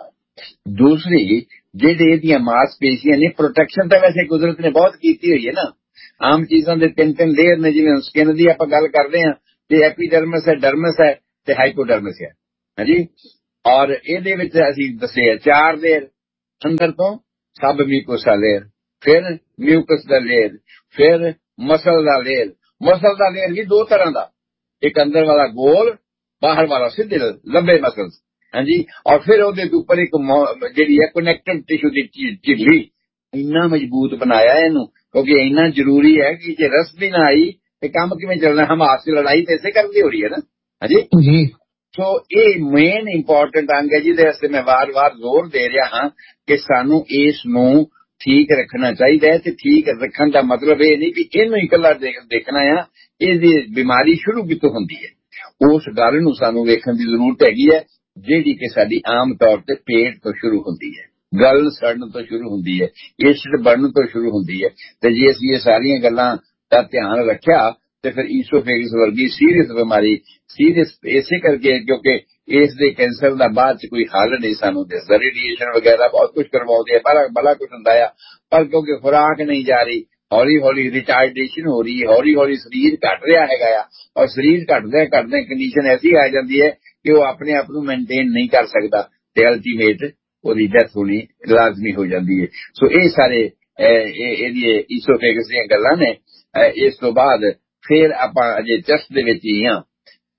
[SPEAKER 1] ਦੂਸਰੀ ਜਿਹੜੇ ਇਹਦੀਆਂ ਮਾਸਪੇਸ਼ੀਆਂ ਨੇ, ਪ੍ਰੋਟੈਕਸ਼ਨ ਤਾਂ ਵੈਸੇ ਕੁਦਰਤ ਨੇ ਬਹੁਤ ਕੀਤੀ ਹੋਈ ਹੈ ਨਾ। ਆਮ ਚੀਜ਼ਾਂ ਦੇ ਤਿੰਨ ਲੇਅਰ ਨੇ, ਜਿਵੇਂ ਸਕਿਨ ਦੀ ਆਪਾਂ ਗੱਲ ਕਰਦੇ ਹਾਂ ਤੇ ਐਪੀਡਰਮਸ ਹੈ, ਡਰਮਸ ਹੈ ਤੇ ਹਾਈਪੋਡਰਮਸ ਹੈ। ਹਾਂਜੀ, ਔਰ ਇਹਦੇ ਵਿੱਚ ਅਸੀਂ ਦੱਸਿਆ 4 ਲੇਅਰ ਅੰਦਰ ਤੋਂ ਸਬ ਮਿਊਕੋਸਾ ਲੇਅਰ, ਫਿਰ ਮਿਊਕਸ ਦਾ ਲੇਅਰ, ਫਿਰ ਮਸਲ ਦਾ ਲੇਅਰ। ਮਸਲ ਦਾ ਲੇਅਰ ਵੀ 2 ਤਰ੍ਹਾਂ ਦਾ, ਇੱਕ ਅੰਦਰ ਵਾਲਾ ਗੋਲ, ਬਾਹਰ ਵਾਲਾ ਸਿੱਧੇ ਲੰਬੇ ਮਸਲ, ਹਾਂਜੀ। ਔਰ ਫਿਰ ਉਹਦੇ ਉੱਪਰ ਇੱਕ ਜਿਹੜੀ ਹੈ ਕਨੈਕਟਿਵ ਟਿਸ਼ੂ ਦੀ ਝਿੱਲੀ। ਇੰਨਾ ਮਜ਼ਬੂਤ ਬਣਾਇਆ ਇਹਨੂੰ, ਕਿਉਂਕਿ ਇੰਨਾ ਜ਼ਰੂਰੀ ਹੈ ਕਿ ਜੇ ਰਸ ਵੀ ਨਾ ਆਈ ਤੇ ਕੰਮ ਕਿਵੇਂ ਚੱਲਣਾ। ਹਮਾਸ ਦੀ ਲੜਾਈ ਤੇ ਇਸੇ ਕਰਕੇ ਹੋ ਰਹੀ ਹੈ ਨਾ, ਹਾਂਜੀ ਜੀ। ਸੋ ਇਹ ਮੇਨ ਇੰਪੋਰਟੈਂਟ ਅੰਗ ਹੈ ਜਿਹਦੇ ਵਾਸਤੇ ਮੈਂ ਵਾਰ-ਵਾਰ ਜ਼ੋਰ ਦੇ ਰਿਹਾ ਹਾਂ ਕਿ ਸਾਨੂੰ ਇਸ ਨੂੰ ਠੀਕ ਰੱਖਣਾ ਚਾਹੀਦਾ ਹੈ। ਤੇ ਠੀਕ ਰੱਖਣ ਦਾ ਮਤਲਬ ਇਹ ਨਹੀਂ ਕਿ ਇਹਨੂੰ ਇਕੱਲਾ ਦੇਖਣਾ ਆ, ਇਹਦੀ ਬਿਮਾਰੀ ਸ਼ੁਰੂ ਕਿੱਥੋਂ ਹੁੰਦੀ ਹੈ ਉਸ ਗੱਲ ਨੂੰ ਸਾਨੂੰ ਵੇਖਣ ਦੀ ਜ਼ਰੂਰਤ ਹੈਗੀ ਹੈ, ਜਿਹੜੀ ਕਿ ਸਾਡੀ ਆਮ ਤੌਰ ਤੇ ਪੇਟ ਤੋਂ ਸ਼ੁਰੂ ਹੁੰਦੀ ਹੈ, ਗਲ ਸੜਨ ਤੋਂ ਸ਼ੁਰੂ ਹੁੰਦੀ ਹੈ, ਏਸਿਡ ਬਣਨ ਤੋਂ ਸ਼ੁਰੂ ਹੁੰਦੀ ਹੈ। ਤੇ ਜੇ ਅਸੀਂ ਇਹ ਸਾਰੀਆਂ ਗੱਲਾਂ ਦਾ ਧਿਆਨ ਰੱਖਿਆ ਤੇ ਫਿਰ ਈਸੋਫੇਗਸ ਵਰਗੀ ਸੀਰੀਅਸ ਬਿਮਾਰੀ, ਸੀਰੀਅਸ ਇਸੇ ਕਰਕੇ ਕਿਉਂਕਿ ਇਸ ਦੇ ਕੈਂਸਰ ਦਾ ਬਾਅਦ ਚ ਕੋਈ ਹੱਲ ਨਹੀਂ ਸਾਨੂੰ ਦਿਸਦਾ। ਰੇਡੀਏਸ਼ਨ ਵਗੈਰਾ ਬਹੁਤ ਕੁਝ ਕਰਵਾਉਂਦੇ ਆ, ਬੜਾ ਕੁਝ ਹੁੰਦਾ ਆ, ਪਰ ਕਿਉਂਕਿ ਖੁਰਾਕ ਨਹੀਂ ਜਾ ਰਹੀ, ਹੌਲੀ ਹੌਲੀ ਰਿਟਾਰਡੇਸ਼ਨ ਹੋ ਰਹੀ ਹੈ, ਹੌਲੀ ਹੌਲੀ ਸਰੀਰ ਘਟ ਰਿਹਾ ਹੈਗਾ ਆ। ਔਰ ਸਰੀਰ ਘਟਦੇ ਕੰਡੀਸ਼ਨ ਐਸੀ ਆ ਜਾਂਦੀ ਹੈ ਕਿ ਉਹ ਆਪਣੇ ਆਪ ਨੂੰ ਮੇਨਟੇਨ ਨਹੀਂ ਕਰ ਸਕਦਾ ਤੇ ਅਲਟੀਮੇਟ ਉਹਦੀ ਡੈਥ ਹੋਣੀ ਲਾਜ਼ਮੀ ਹੋ ਜਾਂਦੀ ਹੈ। ਸੋ ਇਹ ਸਾਰੇ ਇਹਦੀ ਈਸੋਫੇਗਸ ਦੀਆਂ ਗੱਲਾਂ ਨੇ। ਇਸ ਤੋਂ ਬਾਅਦ ਫਿਰ ਆਪਾਂ ਅਜੇ ਚੈਸਟ ਦੇ ਵਿੱਚ ਹੀ ਹਾਂ,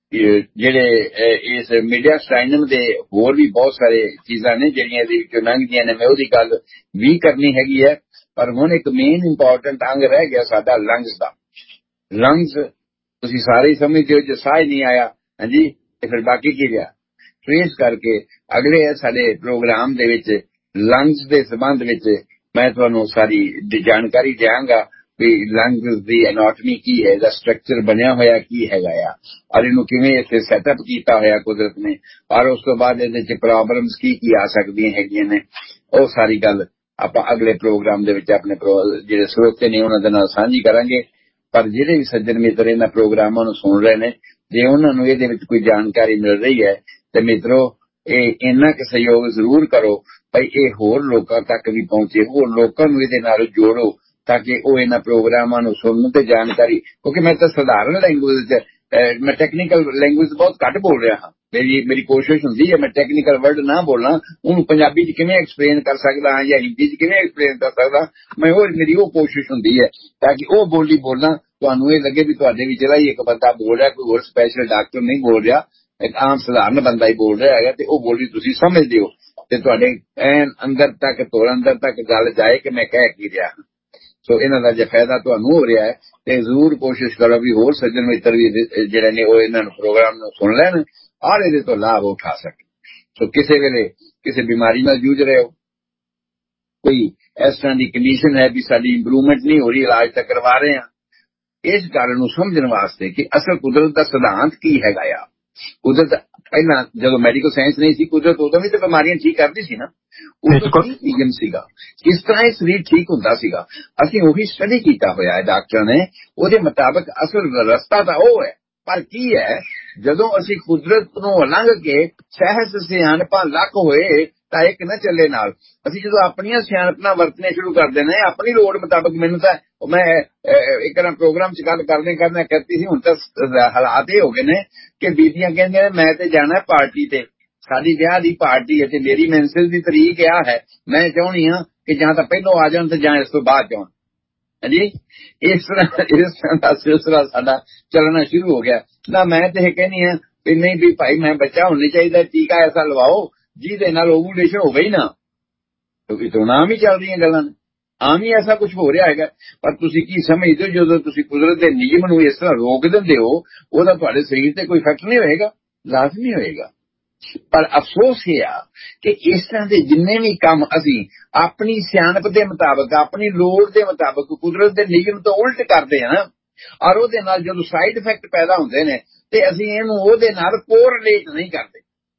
[SPEAKER 1] ਜਿਹੜੇ ਇਸ ਮੀਡੀਆਸਟਾਈਨਮ ਦੇ ਹੋਰ ਵੀ ਬਹੁਤ ਸਾਰੇ ਚੀਜ਼ਾਂ ਨੇ ਜਿਹੜੀਆਂ ਇਹਦੇ ਵਿੱਚੋਂ ਲੰਘਦੀਆਂ ਨੇ। ਮੈਂ ਉਹਦੀ ਗੱਲ ਵੀ ਕਰਨੀ ਹੈਗੀ ਹੈ, ਪਰ ਹੁਣ ਇੱਕ ਮੇਨ ਇੰਪੋਰਟੈਂਟ ਅੰਗ ਰਹਿ ਗਿਆ ਸਾਡਾ ਲੰਗਸ ਦਾ। ਲੰਗਸ ਤੁਸੀਂ ਸਾਰੇ ਹੀ ਸਮਝਦੇ ਹੋ, ਜੇ ਸਾਹ ਹੀ ਨਹੀਂ ਆਇਆ, ਹਾਂਜੀ, ਤੇ ਫਿਰ ਬਾਕੀ ਕੀ ਰਿਹਾ। ਸੋ ਇਸ ਕਰਕੇ ਅਗਲੇ ਸਾਡੇ ਪ੍ਰੋਗਰਾਮ ਦੇ ਵਿੱਚ ਲੰਗਸ ਦੇ ਸੰਬੰਧ ਵਿੱਚ ਮੈਂ ਤੁਹਾਨੂੰ ਸਾਰੀ ਜਾਣਕਾਰੀ ਦਿਆਂਗਾ ਵੀ ਲੰਗਸ ਦੀ ਐਨਾਟਮੀ ਕੀ ਹੈ, ਇਹਦਾ ਸਟਰਕਚਰ ਬਣਿਆ ਹੋਇਆ ਕੀ ਹੈਗਾ ਆ, ਔਰ ਇਹਨੂੰ ਕਿਵੇਂ ਇੱਥੇ ਸੈਟਅਪ ਕੀਤਾ ਹੋਇਆ ਕੁਦਰਤ ਨੇ, ਔਰ ਉਸ ਤੋਂ ਬਾਅਦ ਇਹਦੇ ਚ ਪ੍ਰੋਬਲਮਸ ਕੀ ਆ ਸਕਦੀਆਂ ਹੈਗੀਆਂ ਨੇ। ਉਹ ਸਾਰੀ ਗੱਲ ਆਪਾਂ ਅਗਲੇ ਪ੍ਰੋਗਰਾਮ ਦੇ ਵਿੱਚ ਆਪਣੇ ਜਿਹੜੇ ਸਰੋਤੇ ਨੇ ਉਹਨਾਂ ਦੇ ਨਾਲ ਸਾਂਝੀ ਕਰਾਂਗੇ। ਪਰ ਜਿਹੜੇ ਵੀ ਸੱਜਣ ਮਿੱਤਰ ਇਹਨਾਂ ਪ੍ਰੋਗਰਾਮਾਂ ਨੂੰ ਸੁਣ ਰਹੇ ਨੇ, ਜੇ ਉਹਨਾਂ ਨੂੰ ਇਹਦੇ ਵਿੱਚ ਕੋਈ ਜਾਣਕਾਰੀ ਮਿਲ ਰਹੀ ਹੈ ਤੇ ਮਿੱਤਰੋ ਇਹ ਇੰਨਾ ਕੁ ਸਹਿਯੋਗ ਜ਼ਰੂਰ ਕਰੋ ਭਾਈ ਇਹ ਹੋਰ ਲੋਕਾਂ ਤੱਕ ਵੀ ਪਹੁੰਚੇ, ਹੋਰ ਲੋਕਾਂ ਨੂੰ ਇਹਦੇ ਨਾਲ ਜੋੜੋ ਤਾਂ ਕਿ ਉਹ ਇਹਨਾਂ ਪ੍ਰੋਗਰਾਮਾਂ ਨੂੰ ਸੁਣਨ ਤੇ ਜਾਣਕਾਰੀ। ਕਿਉਂਕਿ ਮੈਂ ਤਾਂ ਸਧਾਰਨ ਲੈਂਗੁਏਜ ਚ, ਮੈਂ ਟੈਕਨੀਕਲ ਲੈਂਗੁਏਜ ਬਹੁਤ ਘੱਟ ਬੋਲ ਰਿਹਾ ਹਾਂ। ਮੇਰੀ ਕੋਸ਼ਿਸ਼ ਹੁੰਦੀ ਹੈ ਮੈਂ ਟੈਕਨੀਕਲ ਵਰਡ ਨਾ ਬੋਲਾਂ, ਉਹਨੂੰ ਪੰਜਾਬੀ ਚ ਕਿਵੇਂ ਐਕਸਪਲੇਨ ਕਰ ਸਕਦਾ ਹਾਂ ਜਾਂ ਹਿੰਦੀ ਚ ਕਿਵੇਂ ਐਕਸਪਲੇਨ ਕਰ ਸਕਦਾ, ਮੇਰੀ ਉਹ ਕੋਸ਼ਿਸ਼ ਹੁੰਦੀ ਹੈ ਤਾਂ ਕਿ ਉਹ ਬੋਲੀ ਬੋਲਾਂ ਤੁਹਾਨੂੰ ਇਹ ਲੱਗੇ ਵੀ ਤੁਹਾਡੇ ਵਿੱਚ ਜਿਹੜਾ ਹੀ ਇੱਕ ਬੰਦਾ ਬੋਲ ਰਿਹਾ, ਕੋਈ ਹੋਰ ਸਪੈਸ਼ਲ ਡਾਕਟਰ ਨਹੀਂ ਬੋਲ ਰਿਹਾ, ਇੱਕ ਆਮ ਸਧਾਰਨ ਬੰਦਾ ਹੀ ਬੋਲ ਰਿਹਾ ਹੈਗਾ, ਤੇ ਉਹ ਬੋਲੀ ਤੁਸੀਂ ਸਮਝਦੇ ਹੋ ਤੇ ਤੁਹਾਡੇ ਐਨ ਅੰਦਰ ਤੱਕ ਗੱਲ ਜਾਏ ਕਿ ਮੈਂ ਕਹਿ ਕੀ ਰਿਹਾ। ਸੋ ਇਹਨਾਂ ਦਾ ਜੇ ਫਾਇਦਾ ਤੁਹਾਨੂੰ ਹੋ ਰਿਹਾ ਹੈ ਤੇ ਜ਼ਰੂਰ ਕੋਸ਼ਿਸ਼ ਕਰੋ ਵੀ ਹੋਰ ਸੱਜਣ ਮਿੱਤਰ ਵੀ ਜਿਹੜੇ ਨੇ ਉਹ ਇਹਨਾਂ ਨੂੰ ਪ੍ਰੋਗਰਾਮ ਨੂੰ ਸੁਣ ਲੈਣ ਔਰ ਇਹਦੇ ਤੋਂ ਲਾਭ ਉਠਾ ਸਕਣ। ਸੋ ਕਿਸੇ ਵੇਲੇ ਕਿਸੇ ਬਿਮਾਰੀ ਨਾਲ ਜੂਝ ਰਹੇ ਹੋ, ਕੋਈ ਇਸ ਤਰ੍ਹਾਂ ਦੀ ਕੰਡੀਸ਼ਨ ਹੈ ਵੀ ਸਾਡੀ ਇੰਪਰੂਵਮੈਂਟ ਨਹੀਂ ਹੋ ਰਹੀ, ਇਲਾਜ ਤਾਂ ਕਰਵਾ ਰਹੇ ਹਾਂ, ਇਸ ਗੱਲ ਨੂੰ ਸਮਝਣ ਵਾਸਤੇ ਕਿ ਅਸਲ ਕੁਦਰਤ ਦਾ ਸਿਧਾਂਤ ਕੀ ਹੈਗਾ ਆ। ਕੁਦਰਤ ਪਹਿਲਾਂ ਜਦੋਂ ਮੈਡੀਕਲ ਸਾਇੰਸ ਨਹੀਂ ਸੀ, ਕੁਦਰਤ ਉਦੋਂ ਵੀ ਤਾਂ ਬਿਮਾਰੀਆਂ ਠੀਕ ਕਰਦੀ ਸੀ ਨਾ। ਉਦੋਂ ਕੀ ਨਿਯਮ ਸੀਗਾ, ਕਿਸ ਤਰ੍ਹਾਂ ਇਹ ਸਰੀਰ ਠੀਕ ਹੁੰਦਾ ਸੀਗਾ, ਅਸੀਂ ਉਹੀ ਸਟੱਡੀ ਕੀਤਾ ਹੋਇਆ ਹੈ ਡਾਕਟਰ ਨੇ। ਉਹਦੇ ਮੁਤਾਬਕ ਅਸਲ ਰਸਤਾ ਤਾਂ ਉਹ ਹੈ, ਪਰ ਕੀ ਹੈ ਜਦੋਂ ਅਸੀਂ ਕੁਦਰਤ ਨੂੰ ਉਲੰਘ ਕੇ ਸਹਿਜ ਸਿਆਣਪਾਂ ਲੱਕ ਹੋਏ ਤਾਂ ਇੱਕ ਨਾ ਚੱਲੇ ਨਾਲ। ਅਸੀਂ ਜਦੋਂ ਆਪਣੀਆਂ ਸਿਆਣਪਾਂ ਵਰਤਣੇ ਸ਼ੁਰੂ ਕਰ ਦੇਣਾ ਆਪਣੀ ਲੋੜ ਮੁਤਾਬਕ। ਮੈਨੂੰ ਤਾਂ ਮੈਂ ਇੱਕ ਨਾ ਪ੍ਰੋਗਰਾਮ ਚ ਗੱਲ ਕਰਦੇ ਕਰਤੀ ਸੀ, ਹੁਣ ਤਾਂ ਹਾਲਾਤ ਇਹ ਹੋ ਗਏ ਨੇ ਕਿ ਬੀਬੀਆਂ ਕਹਿੰਦੀਆਂ ਨੇ ਮੈਂ ਤੇ ਜਾਣਾ ਪਾਰਟੀ ਤੇ, ਸਾਡੀ ਵਿਆਹ ਦੀ ਪਾਰਟੀ ਹੈ ਤੇ ਮੇਰੀ ਮੈਂਸੇਜ ਦੀ ਤਰੀਕ ਆ ਹੈ, ਮੈਂ ਚਾਹੁੰਦੀ ਹਾਂ ਕਿ ਜਾਂ ਤਾਂ ਪਹਿਲੋਂ ਆ ਜਾਣ ਤੇ ਜਾਂ ਇਸ ਤੋਂ ਬਾਅਦ ਜਾਣ। ਹਾਂਜੀ, ਇਸ ਤਰ੍ਹਾਂ ਦਾ ਸਿਲਸਿਲਾ ਸਾਡਾ ਚੱਲਣਾ ਸ਼ੁਰੂ ਹੋ ਗਿਆ ਨਾ। ਮੈਂ ਤੇ ਇਹ ਕਹਿੰਦੀ ਹਾਂ ਵੀ ਨਹੀਂ ਵੀ ਭਾਈ ਮੈਂ ਬੱਚਾ ਹੋਣਾ ਚਾਹੀਦਾ, ਟੀਕਾ ਐਸਾ ਲਵਾਓ ਜਿਹਦੇ ਨਾਲ ਓਵੂਲੇਸ਼ਨ ਹੋਵੇ ਹੀ ਨਾ, ਕਿਉਂਕਿ ਤੋਂ ਆਮ ਹੀ ਚੱਲ ਰਹੀਆਂ ਗੱਲਾਂ ਨੇ, ਆਮ ਹੀ ਐਸਾ ਕੁਝ ਹੋ ਰਿਹਾ ਹੈਗਾ। ਪਰ ਤੁਸੀਂ ਕੀ ਸਮਝਦੇ ਹੋ ਜਦੋਂ ਤੁਸੀਂ ਕੁਦਰਤ ਦੇ ਨਿਯਮ ਨੂੰ ਇਸ ਤਰ੍ਹਾਂ ਰੋਕ ਦਿੰਦੇ ਹੋ, ਉਹਦਾ ਤੁਹਾਡੇ ਸਰੀਰ ਤੇ ਕੋਈ ਇਫੈਕਟ ਨਹੀਂ ਹੋਏਗਾ, ਲਾਜ਼ਮੀ ਹੋਏਗਾ। ਪਰ ਅਫਸੋਸ ਇਹ ਆ ਕਿ ਇਸ ਤਰ੍ਹਾਂ ਦੇ ਜਿੰਨੇ ਵੀ ਕੰਮ ਅਸੀਂ ਆਪਣੀ ਸਿਆਣਪ ਦੇ ਮੁਤਾਬਕ, ਆਪਣੀ ਲੋੜ ਦੇ ਮੁਤਾਬਕ ਕੁਦਰਤ ਦੇ ਨਿਯਮ ਤੋਂ ਉਲਟ ਕਰਦੇ ਹਾਂ, ਔਰ ਉਹਦੇ ਨਾਲ ਜਦੋਂ ਸਾਈਡ ਇਫੈਕਟ ਪੈਦਾ ਹੁੰਦੇ ਨੇ ਤੇ ਅਸੀਂ ਇਹਨੂੰ ਉਹਦੇ ਨਾਲ ਕੋਰਿਲੇਟ ਨਹੀਂ ਕਰਦੇ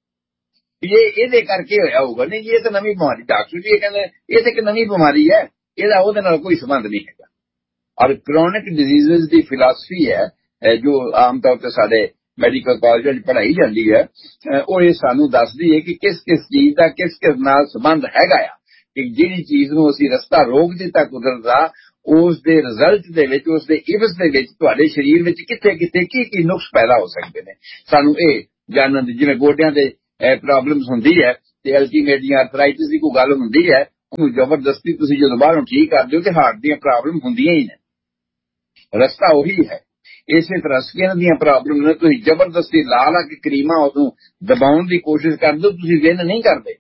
[SPEAKER 1] ਇਹਦੇ ਕਰਕੇ ਹੋਇਆ ਹੋਊਗਾ। ਨਹੀਂ ਜੀ ਇਹ ਤਾਂ ਨਵੀਂ ਬਿਮਾਰੀ, ਡਾਕਟਰ ਜੀ ਇਹ ਕਹਿੰਦੇ ਇਹ ਤਾਂ ਇੱਕ ਨਵੀਂ ਬਿਮਾਰੀ ਹੈ, ਇਹਦਾ ਉਹਦੇ ਨਾਲ ਕੋਈ ਸੰਬੰਧ ਨਹੀਂ ਹੈਗਾ। ਔਰ ਕ੍ਰੋਨਿਕ ਡਿਜ਼ੀਜ਼ਸ ਦੀ ਫਿਲਾਸਫੀ ਹੈ ਜੋ ਆਮ ਤੌਰ ਤੇ ਸਾਡੇ ਮੈਡੀਕਲ ਕਾਲਜਾਂ 'ਚ ਪੜ੍ਹਾਈ ਜਾਂਦੀ ਹੈ, ਉਹ ਇਹ ਸਾਨੂੰ ਦੱਸਦੀ ਹੈ ਕਿ ਕਿਸ ਚੀਜ਼ ਦਾ ਕਿਸ ਨਾਲ ਸੰਬੰਧ ਹੈਗਾ ਆ, ਕਿ ਜਿਹੜੀ ਚੀਜ਼ ਨੂੰ ਅਸੀਂ ਰਸਤਾ ਰੋਕ ਦਿੱਤਾ ਕੁਦਰਤ ਦਾ, ਉਸ ਦੇ ਰਿਜ਼ਲਟ ਦੇ ਵਿੱਚ, ਉਸ ਦੇ ਇਵਜ਼ ਦੇ ਵਿੱਚ ਤੁਹਾਡੇ ਸਰੀਰ ਵਿੱਚ ਕਿੱਥੇ ਕੀ ਨੁਕਸ ਪੈਦਾ ਹੋ ਸਕਦੇ ਨੇ, ਸਾਨੂੰ ਇਹ ਜਾਣਨ ਦੀ। ਜਿਵੇਂ ਗੋਡਿਆਂ ਦੇ ਪ੍ਰੋਬਲਮਸ ਹੁੰਦੀ ਹੈ ਤੇ ਅਲਟੀਮੇਟਲੀ ਆਰਥਰਾਈਟਿਸ ਦੀ ਕੋਈ ਗੱਲ ਹੁੰਦੀ ਹੈ, ਉਹਨੂੰ ਜ਼ਬਰਦਸਤੀ ਤੁਸੀਂ ਜਦੋਂ ਬਾਹਰੋਂ ਠੀਕ ਕਰਦੇ ਹੋ ਤੇ ਹਾਰਟ ਦੀਆਂ ਪ੍ਰੋਬਲਮ ਹੁੰਦੀਆਂ ਹੀ ਨੇ, ਰਸਤਾ ਉਹੀ ਹੈ। ਇਸੇ ਤਰ੍ਹਾਂ ਸਕਿਨ ਦੀਆਂ ਪ੍ਰੋਬਲਮ ਨੇ, ਤੁਸੀਂ ਜ਼ਬਰਦਸਤੀ ਲਾ ਕੇ ਕਰੀਮਾਂ ਉਦੋਂ ਦਬਾਉਣ ਦੀ ਕੋਸ਼ਿਸ਼ ਕਰਦੇ ਹੋ, ਤੁਸੀਂ ਵਿਨ ਨਹੀਂ ਕਰਦੇ,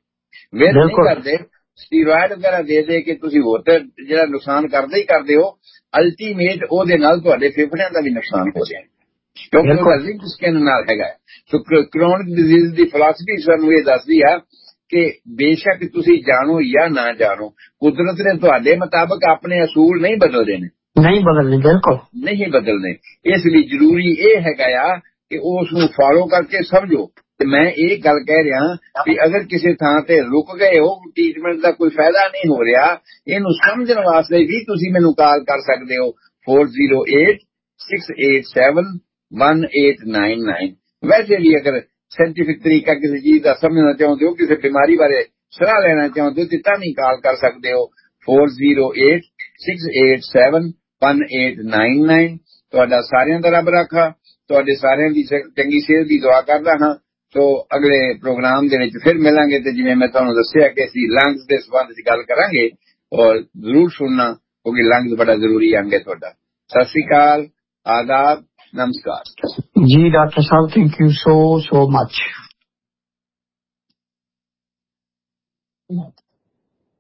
[SPEAKER 1] ਸਟੀਰੋਇਡ ਵਗੈਰਾ ਦੇ ਕੇ ਤੁਸੀਂ ਹੋਰ ਤੇ ਜਿਹੜਾ ਨੁਕਸਾਨ ਕਰਦੇ ਹੀ ਕਰਦੇ ਹੋ, ਅਲਟੀਮੇਟ ਉਹਦੇ ਨਾਲ ਤੁਹਾਡੇ ਫੇਫੜਿਆਂ ਦਾ ਵੀ ਨੁਕਸਾਨ ਹੋ ਰਿਹਾ, ਕਿਉਂਕਿ ਉਹਦਾ ਲਿੰਕ ਸਕਿਨ ਨਾਲ ਹੈਗਾ। ਸੋ ਕ੍ਰੋਨਿਕ ਡਿਜ਼ੀਜ਼ ਦੀ ਫਿਲਾਸਫੀ ਸਾਨੂੰ ਇਹ ਦੱਸਦੀ ਆ ਕਿ ਬੇਸ਼ੱਕ ਤੁਸੀਂ ਜਾਣੋ ਜਾਂ ਨਾ ਜਾਣੋ, ਕੁਦਰਤ ਨੇ ਤੁਹਾਡੇ ਮੁਤਾਬਕ ਆਪਣੇ ਅਸੂਲ ਨਹੀਂ ਬਦਲਦੇ ਨੇ, ਬਿਲਕੁਲ ਨਹੀਂ ਬਦਲਦੇ। ਇਸ ਲਈ ਜ਼ਰੂਰੀ ਇਹ ਹੈਗਾ ਆ ਕਿ ਉਸ ਨੂੰ ਫਾਲੋ ਕਰਕੇ ਸਮਝੋ। ਤੇ ਮੈਂ ਇਹ ਗੱਲ ਕਹਿ ਰਿਹਾ ਵੀ ਅਗਰ ਕਿਸੇ ਥਾਂ ਤੇ ਰੁਕ ਗਏ ਹੋ, ਟ੍ਰੀਟਮੈਂਟ ਦਾ ਕੋਈ ਫਾਇਦਾ ਨਹੀਂ ਹੋ ਰਿਹਾ, ਇਹਨੂੰ ਸਮਝਣ ਵਾਸਤੇ ਵੀ ਤੁਸੀਂ ਮੈਨੂੰ ਕਾਲ ਕਰ ਸਕਦੇ ਹੋ 4086871899। ਵੈਸੇ ਵੀ ਅਗਰ ਸਾਇੰਟੀਫਿਕ ਤਰੀਕਾ ਕਿਸੇ ਚੀਜ਼ ਦਾ ਸਮਝਣਾ ਚਾਹੁੰਦੇ ਹੋ, ਕਿਸੇ ਬਿਮਾਰੀ ਬਾਰੇ ਸਲਾਹ ਲੈਣਾ ਚਾਹੁੰਦੇ ਹੋ, ਤੇ ਤਾਂ ਵੀ ਕਾਲ ਕਰ ਸਕਦੇ ਹੋ 4086871899। ਤੁਹਾਡਾ ਸਾਰਿਆਂ ਦਾ ਰੱਬ ਰਾਖਾ, ਤੁਹਾਡੇ ਸਾਰਿਆਂ ਦੀ ਚੰਗੀ ਸਿਹਤ ਦੀ ਦੁਆ ਕਰਦਾ ਹਾਂ। ਸੋ ਅਗਲੇ ਪ੍ਰੋਗਰਾਮ ਦੇ ਵਿੱਚ ਫਿਰ ਮਿਲਾਂਗੇ ਤੇ ਜਿਵੇਂ ਮੈਂ ਤੁਹਾਨੂੰ ਦੱਸਿਆ ਕਿ ਅਸੀਂ ਲੰਗਸ ਦੇ ਸੰਬੰਧ ਵਿੱਚ ਗੱਲ ਕਰਾਂਗੇ, ਔਰ ਜ਼ਰੂਰ ਸੁਣਨਾ ਕਿਉਂਕਿ ਲੰਗਸ ਬੜਾ ਜ਼ਰੂਰੀ ਅੰਗ ਹੈ ਤੁਹਾਡਾ। ਸਤਿ ਸ੍ਰੀ ਅਕਾਲ, ਆਦਾਬ, ਨਮਸਕਾਰ
[SPEAKER 2] ਜੀ doctor Sahib, thank you so much.